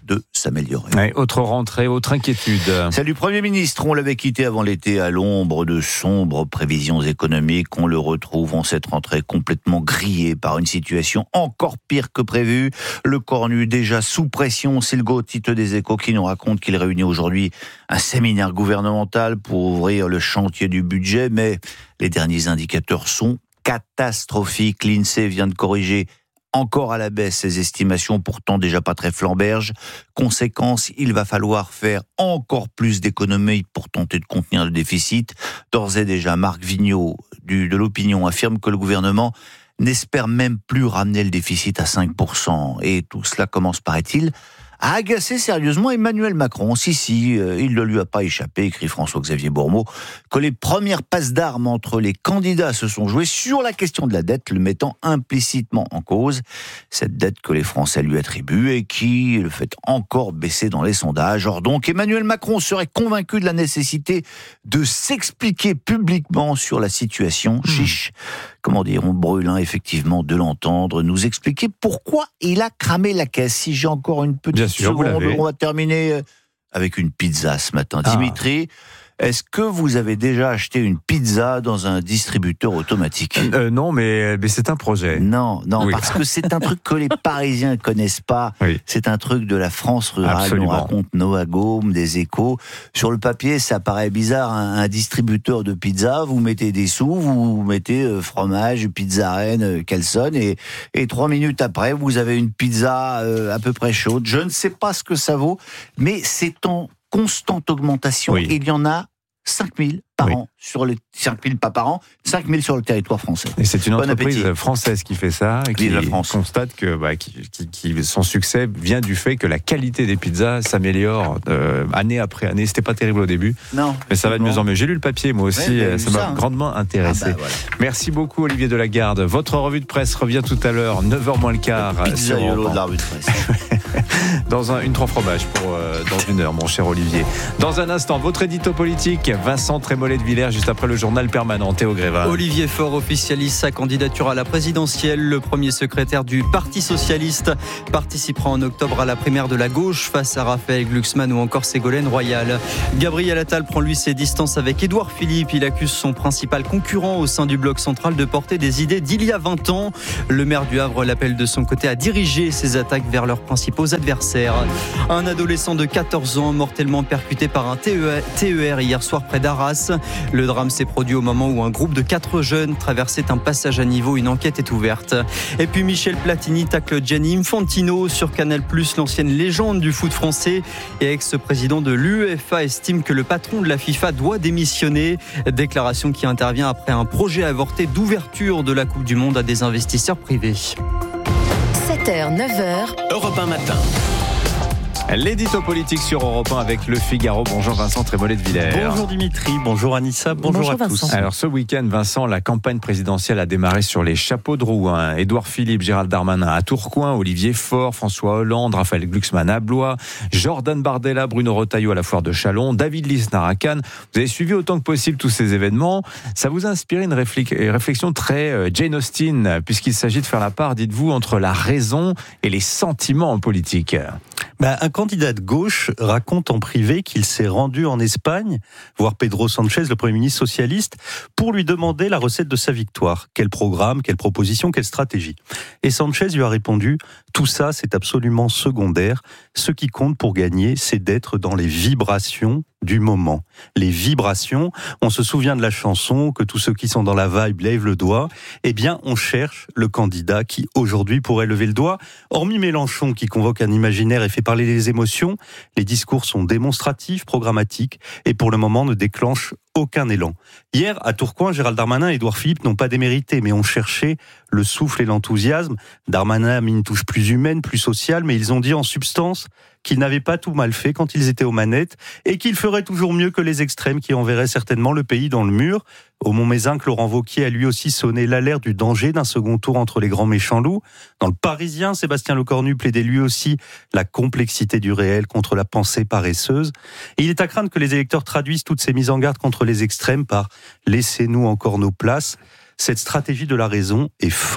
[SPEAKER 8] de s'améliorer.
[SPEAKER 2] Ouais, autre rentrée, autre inquiétude.
[SPEAKER 8] Celle du Premier ministre, on l'avait quitté avant l'été à l'ombre de sombres prévisions économiques. On le retrouve en cette rentrée complètement grillé par une situation encore pire que prévu. Le cornu déjà sous pression, c'est le go titre des Échos qui nous raconte qu'il réunit aujourd'hui un séminaire gouvernemental pour ouvrir le chantier du budget, mais les derniers indicateurs sont catastrophiques. L'INSEE vient de corriger encore à la baisse ses estimations, pourtant déjà pas très flamberges. Conséquence, il va falloir faire encore plus d'économies pour tenter de contenir le déficit. D'ores et déjà, Marc Vigneault du, de l'Opinion affirme que le gouvernement n'espère même plus ramener le déficit à cinq pour cent. Et tout cela commence, paraît-il, à agacer sérieusement Emmanuel Macron. Si, si, euh, il ne lui a pas échappé, écrit François-Xavier Bourmeau, que les premières passes d'armes entre les candidats se sont jouées sur la question de la dette, le mettant implicitement en cause. Cette dette que les Français lui attribuent et qui le fait encore baisser dans les sondages. Or donc, Emmanuel Macron serait convaincu de la nécessité de s'expliquer publiquement sur la situation. Chiche, comment dire, on brûle, hein, effectivement, de l'entendre, nous expliquer pourquoi il a cramé la caisse. Si j'ai encore une petite
[SPEAKER 2] Bien sûr,
[SPEAKER 8] seconde, on va terminer avec une pizza ce matin. Ah. Dimitri, est-ce que vous avez déjà acheté une pizza dans un distributeur automatique ?
[SPEAKER 2] euh, Non, mais, mais c'est un projet.
[SPEAKER 8] Non, non,
[SPEAKER 2] oui.
[SPEAKER 8] Parce que c'est un truc que les Parisiens ne connaissent pas. Oui. C'est un truc de la France rurale. Absolument. On raconte Noah Gaume, des Échos. Sur le papier, ça paraît bizarre. Un, un distributeur de pizza, vous mettez des sous, vous mettez euh, fromage, pizza reine, euh, Kelson, et, et trois minutes après, vous avez une pizza euh, à peu près chaude. Je ne sais pas ce que ça vaut, mais c'est en constante augmentation. Oui. Il y en a cinq mille par oui. an, sur les cinq mille pas par an, cinq mille sur le territoire français.
[SPEAKER 2] Et c'est une
[SPEAKER 8] bon
[SPEAKER 2] entreprise
[SPEAKER 8] appétit.
[SPEAKER 2] française qui fait ça, et qui
[SPEAKER 8] la France.
[SPEAKER 2] constate que bah, qui, qui, qui, son succès vient du fait que la qualité des pizzas s'améliore euh, année après année. C'était pas terrible au début,
[SPEAKER 8] non,
[SPEAKER 2] mais ça va de mieux en mieux. J'ai lu le papier, moi aussi, ouais, ça m'a ça, grandement intéressé. Ah bah, voilà. Merci beaucoup, Olivier Delagarde. Votre revue de presse revient tout à l'heure, neuf heures moins le quart.
[SPEAKER 8] Le pizzaiolo de la revue de presse.
[SPEAKER 2] Dans un, une trois fromages pour euh, dans une heure, mon cher Olivier. Dans un instant, votre édito politique, Vincent Trémollet de Villers, juste après le journal permanent. Théo Grévin.
[SPEAKER 7] Olivier Faure officialise sa candidature à la présidentielle. Le premier secrétaire du Parti Socialiste participera en octobre à la primaire de la gauche face à Raphaël Glucksmann ou encore Ségolène Royal. Gabriel Attal prend lui ses distances avec Édouard Philippe. Il accuse son principal concurrent au sein du bloc central de porter des idées d'il y a vingt ans. Le maire du Havre l'appelle de son côté à diriger ses attaques vers leurs principaux adversaires. Un adolescent de quatorze ans mortellement percuté par un T E R hier soir près d'Arras. Le drame s'est produit au moment où un groupe de quatre jeunes traversait un passage à niveau. Une enquête est ouverte. Et puis Michel Platini tacle Gianni Infantino sur Canal plus. L'ancienne légende du foot français et ex-président de l'UEFA estime que le patron de la FIFA doit démissionner. Déclaration qui intervient après un projet avorté d'ouverture de la Coupe du Monde à des investisseurs privés.
[SPEAKER 5] sept heures, neuf heures.
[SPEAKER 18] Europe un matin.
[SPEAKER 2] L'édito politique sur Europe un avec Le Figaro. Bonjour Vincent Trémollet de Villers.
[SPEAKER 9] Bonjour Dimitri, bonjour Anissa, bonjour, bonjour à Vincent. tous.
[SPEAKER 2] Alors ce week-end, Vincent, la campagne présidentielle a démarré sur les chapeaux de roue. Hein. Édouard Philippe, Gérald Darmanin à Tourcoing, Olivier Faure, François Hollande, Raphaël Glucksmann à Blois, Jordan Bardella, Bruno Retailleau à la foire de Châlons, David Lisnard à Cannes. Vous avez suivi autant que possible tous ces événements. Ça vous a inspiré une réflexion très Jane Austen, puisqu'il s'agit de faire la part, dites-vous, entre la raison et les sentiments en politique.
[SPEAKER 9] Bah, un candidat de gauche raconte en privé qu'il s'est rendu en Espagne voir Pedro Sánchez, le Premier ministre socialiste, pour lui demander la recette de sa victoire. Quel programme, quelle proposition, quelle stratégie. Et Sánchez lui a répondu « Tout ça, c'est absolument secondaire. Ce qui compte pour gagner, c'est d'être dans les vibrations du moment. » Les vibrations, on se souvient de la chanson, que tous ceux qui sont dans la vibe lèvent le doigt. Eh bien, on cherche le candidat qui, aujourd'hui, pourrait lever le doigt. Hormis Mélenchon, qui convoque un imaginaire et fait parler les émotions, les discours sont démonstratifs, programmatiques, et pour le moment ne déclenchent aucun élan. Hier, à Tourcoing, Gérald Darmanin et Édouard Philippe n'ont pas démérité, mais ont cherché le souffle et l'enthousiasme. Darmanin a mis une touche plus humaine, plus sociale, mais ils ont dit en substance qu'ils n'avaient pas tout mal fait quand ils étaient aux manettes et qu'ils feraient toujours mieux que les extrêmes qui enverraient certainement le pays dans le mur. Au Mont-Mézinc, Laurent Wauquiez a lui aussi sonné l'alerte du danger d'un second tour entre les grands méchants loups. Dans le Parisien, Sébastien Lecornu plaidait lui aussi la complexité du réel contre la pensée paresseuse. Et il est à craindre que les électeurs traduisent toutes ces mises en garde contre les extrêmes par « laissez-nous encore nos places ». Cette stratégie de la raison est folle.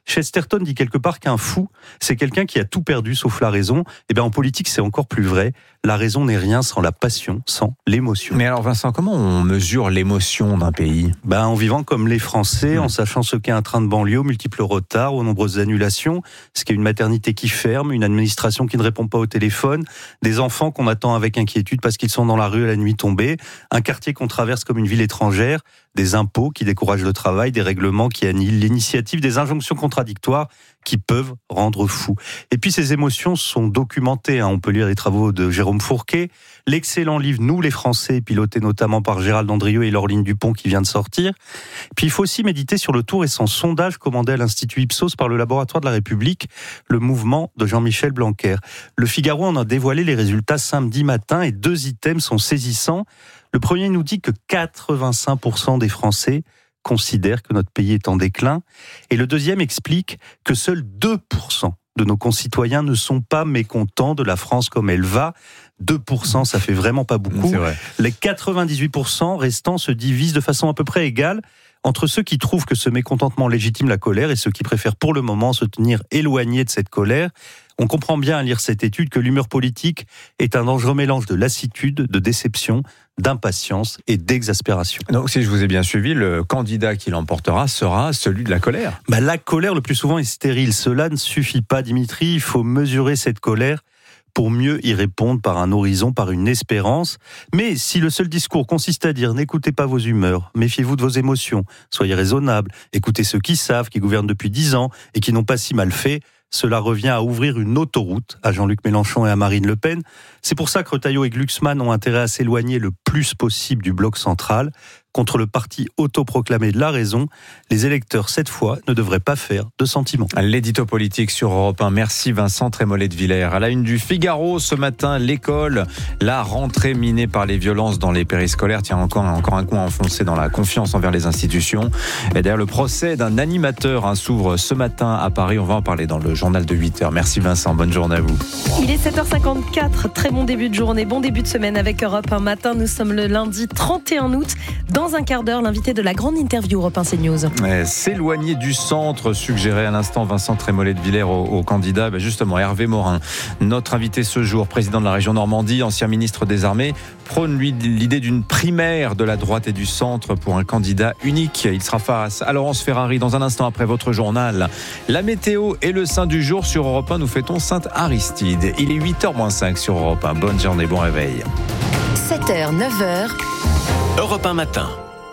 [SPEAKER 9] Chesterton dit quelque part qu'un fou, c'est quelqu'un qui a tout perdu sauf la raison. Et bien en politique, c'est encore plus vrai. La raison n'est rien sans la passion, sans l'émotion.
[SPEAKER 2] Mais alors Vincent, comment on mesure l'émotion d'un pays ?
[SPEAKER 9] Ben, en vivant comme les Français, mmh. en sachant ce qu'est un train de banlieue, aux multiples retards, aux nombreuses annulations, ce qu'est une maternité qui ferme, une administration qui ne répond pas au téléphone, des enfants qu'on attend avec inquiétude parce qu'ils sont dans la rue à la nuit tombée, un quartier qu'on traverse comme une ville étrangère, des impôts qui découragent le travail, des règlements qui annihilent l'initiative, des injonctions contradictoires qui peuvent rendre fou. Et puis ces émotions sont documentées, hein. On peut lire les travaux de Jérôme Fourquet, l'excellent livre Nous les Français, piloté notamment par Gérald Andrieux et Laureline Dupont qui vient de sortir. Puis il faut aussi méditer sur le tout récent sondage commandé à l'Institut Ipsos par le Laboratoire de la République, le mouvement de Jean-Michel Blanquer. Le Figaro en a dévoilé les résultats samedi matin et deux items sont saisissants. Le premier nous dit que quatre-vingt-cinq pour cent des Français considèrent que notre pays est en déclin. Et le deuxième explique que seuls deux pour cent de nos concitoyens ne sont pas mécontents de la France comme elle va. deux pour cent, ça fait vraiment pas beaucoup.
[SPEAKER 2] C'est vrai.
[SPEAKER 9] Les quatre-vingt-dix-huit pour cent restants se divisent de façon à peu près égale entre ceux qui trouvent que ce mécontentement légitime la colère et ceux qui préfèrent pour le moment se tenir éloignés de cette colère. On comprend bien à lire cette étude que l'humeur politique est un dangereux mélange de lassitude, de déception, d'impatience et d'exaspération.
[SPEAKER 2] Donc, si je vous ai bien suivi, le candidat qui l'emportera sera celui de la colère.
[SPEAKER 9] Bah, la colère, le plus souvent, est stérile. Cela ne suffit pas, Dimitri. Il faut mesurer cette colère pour mieux y répondre par un horizon, par une espérance. Mais si le seul discours consiste à dire « n'écoutez pas vos humeurs, méfiez-vous de vos émotions, soyez raisonnables, écoutez ceux qui savent, qui gouvernent depuis dix ans et qui n'ont pas si mal fait », cela revient à ouvrir une autoroute à Jean-Luc Mélenchon et à Marine Le Pen. C'est pour ça que Retailleau et Glucksmann ont intérêt à s'éloigner le plus possible du bloc central. Contre le parti autoproclamé de la raison, les électeurs, cette fois, ne devraient pas faire de sentiments.
[SPEAKER 2] L'édito politique sur Europe un. Merci Vincent Trémollet de Villers. À la une du Figaro, ce matin, l'école, la rentrée minée par les violences dans les périscolaires tient encore, encore un coup enfoncé dans la confiance envers les institutions. Et d'ailleurs, le procès d'un animateur hein, s'ouvre ce matin à Paris. On va en parler dans le journal de huit heures. Merci Vincent, bonne journée à vous.
[SPEAKER 11] Il est sept heures cinquante-quatre, très bon début de journée, bon début de semaine avec Europe un matin. Nous sommes le lundi trente et un août. Dans un quart d'heure, l'invité de la grande interview Europe un CNews.
[SPEAKER 2] S'éloigner du centre, suggérait à l'instant Vincent Trémollet de Villers au, au candidat, ben justement Hervé Morin, notre invité ce jour, président de la région Normandie, ancien ministre des Armées, prône lui l'idée d'une primaire de la droite et du centre pour un candidat unique. Il sera face à Laurence Ferrari dans un instant après votre journal. La météo et le saint du jour sur Europe un, nous fêtons Sainte Aristide. Il est huit heures moins cinq sur Europe un. Bonne journée, bon réveil.
[SPEAKER 5] sept heures, neuf heures.
[SPEAKER 1] Europe un matin.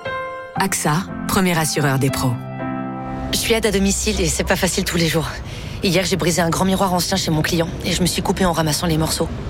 [SPEAKER 3] A X A, premier assureur des pros.
[SPEAKER 5] Je suis aide à domicile et c'est pas facile tous les jours. Hier, j'ai brisé un grand miroir ancien chez mon client et je me suis coupée en ramassant les morceaux.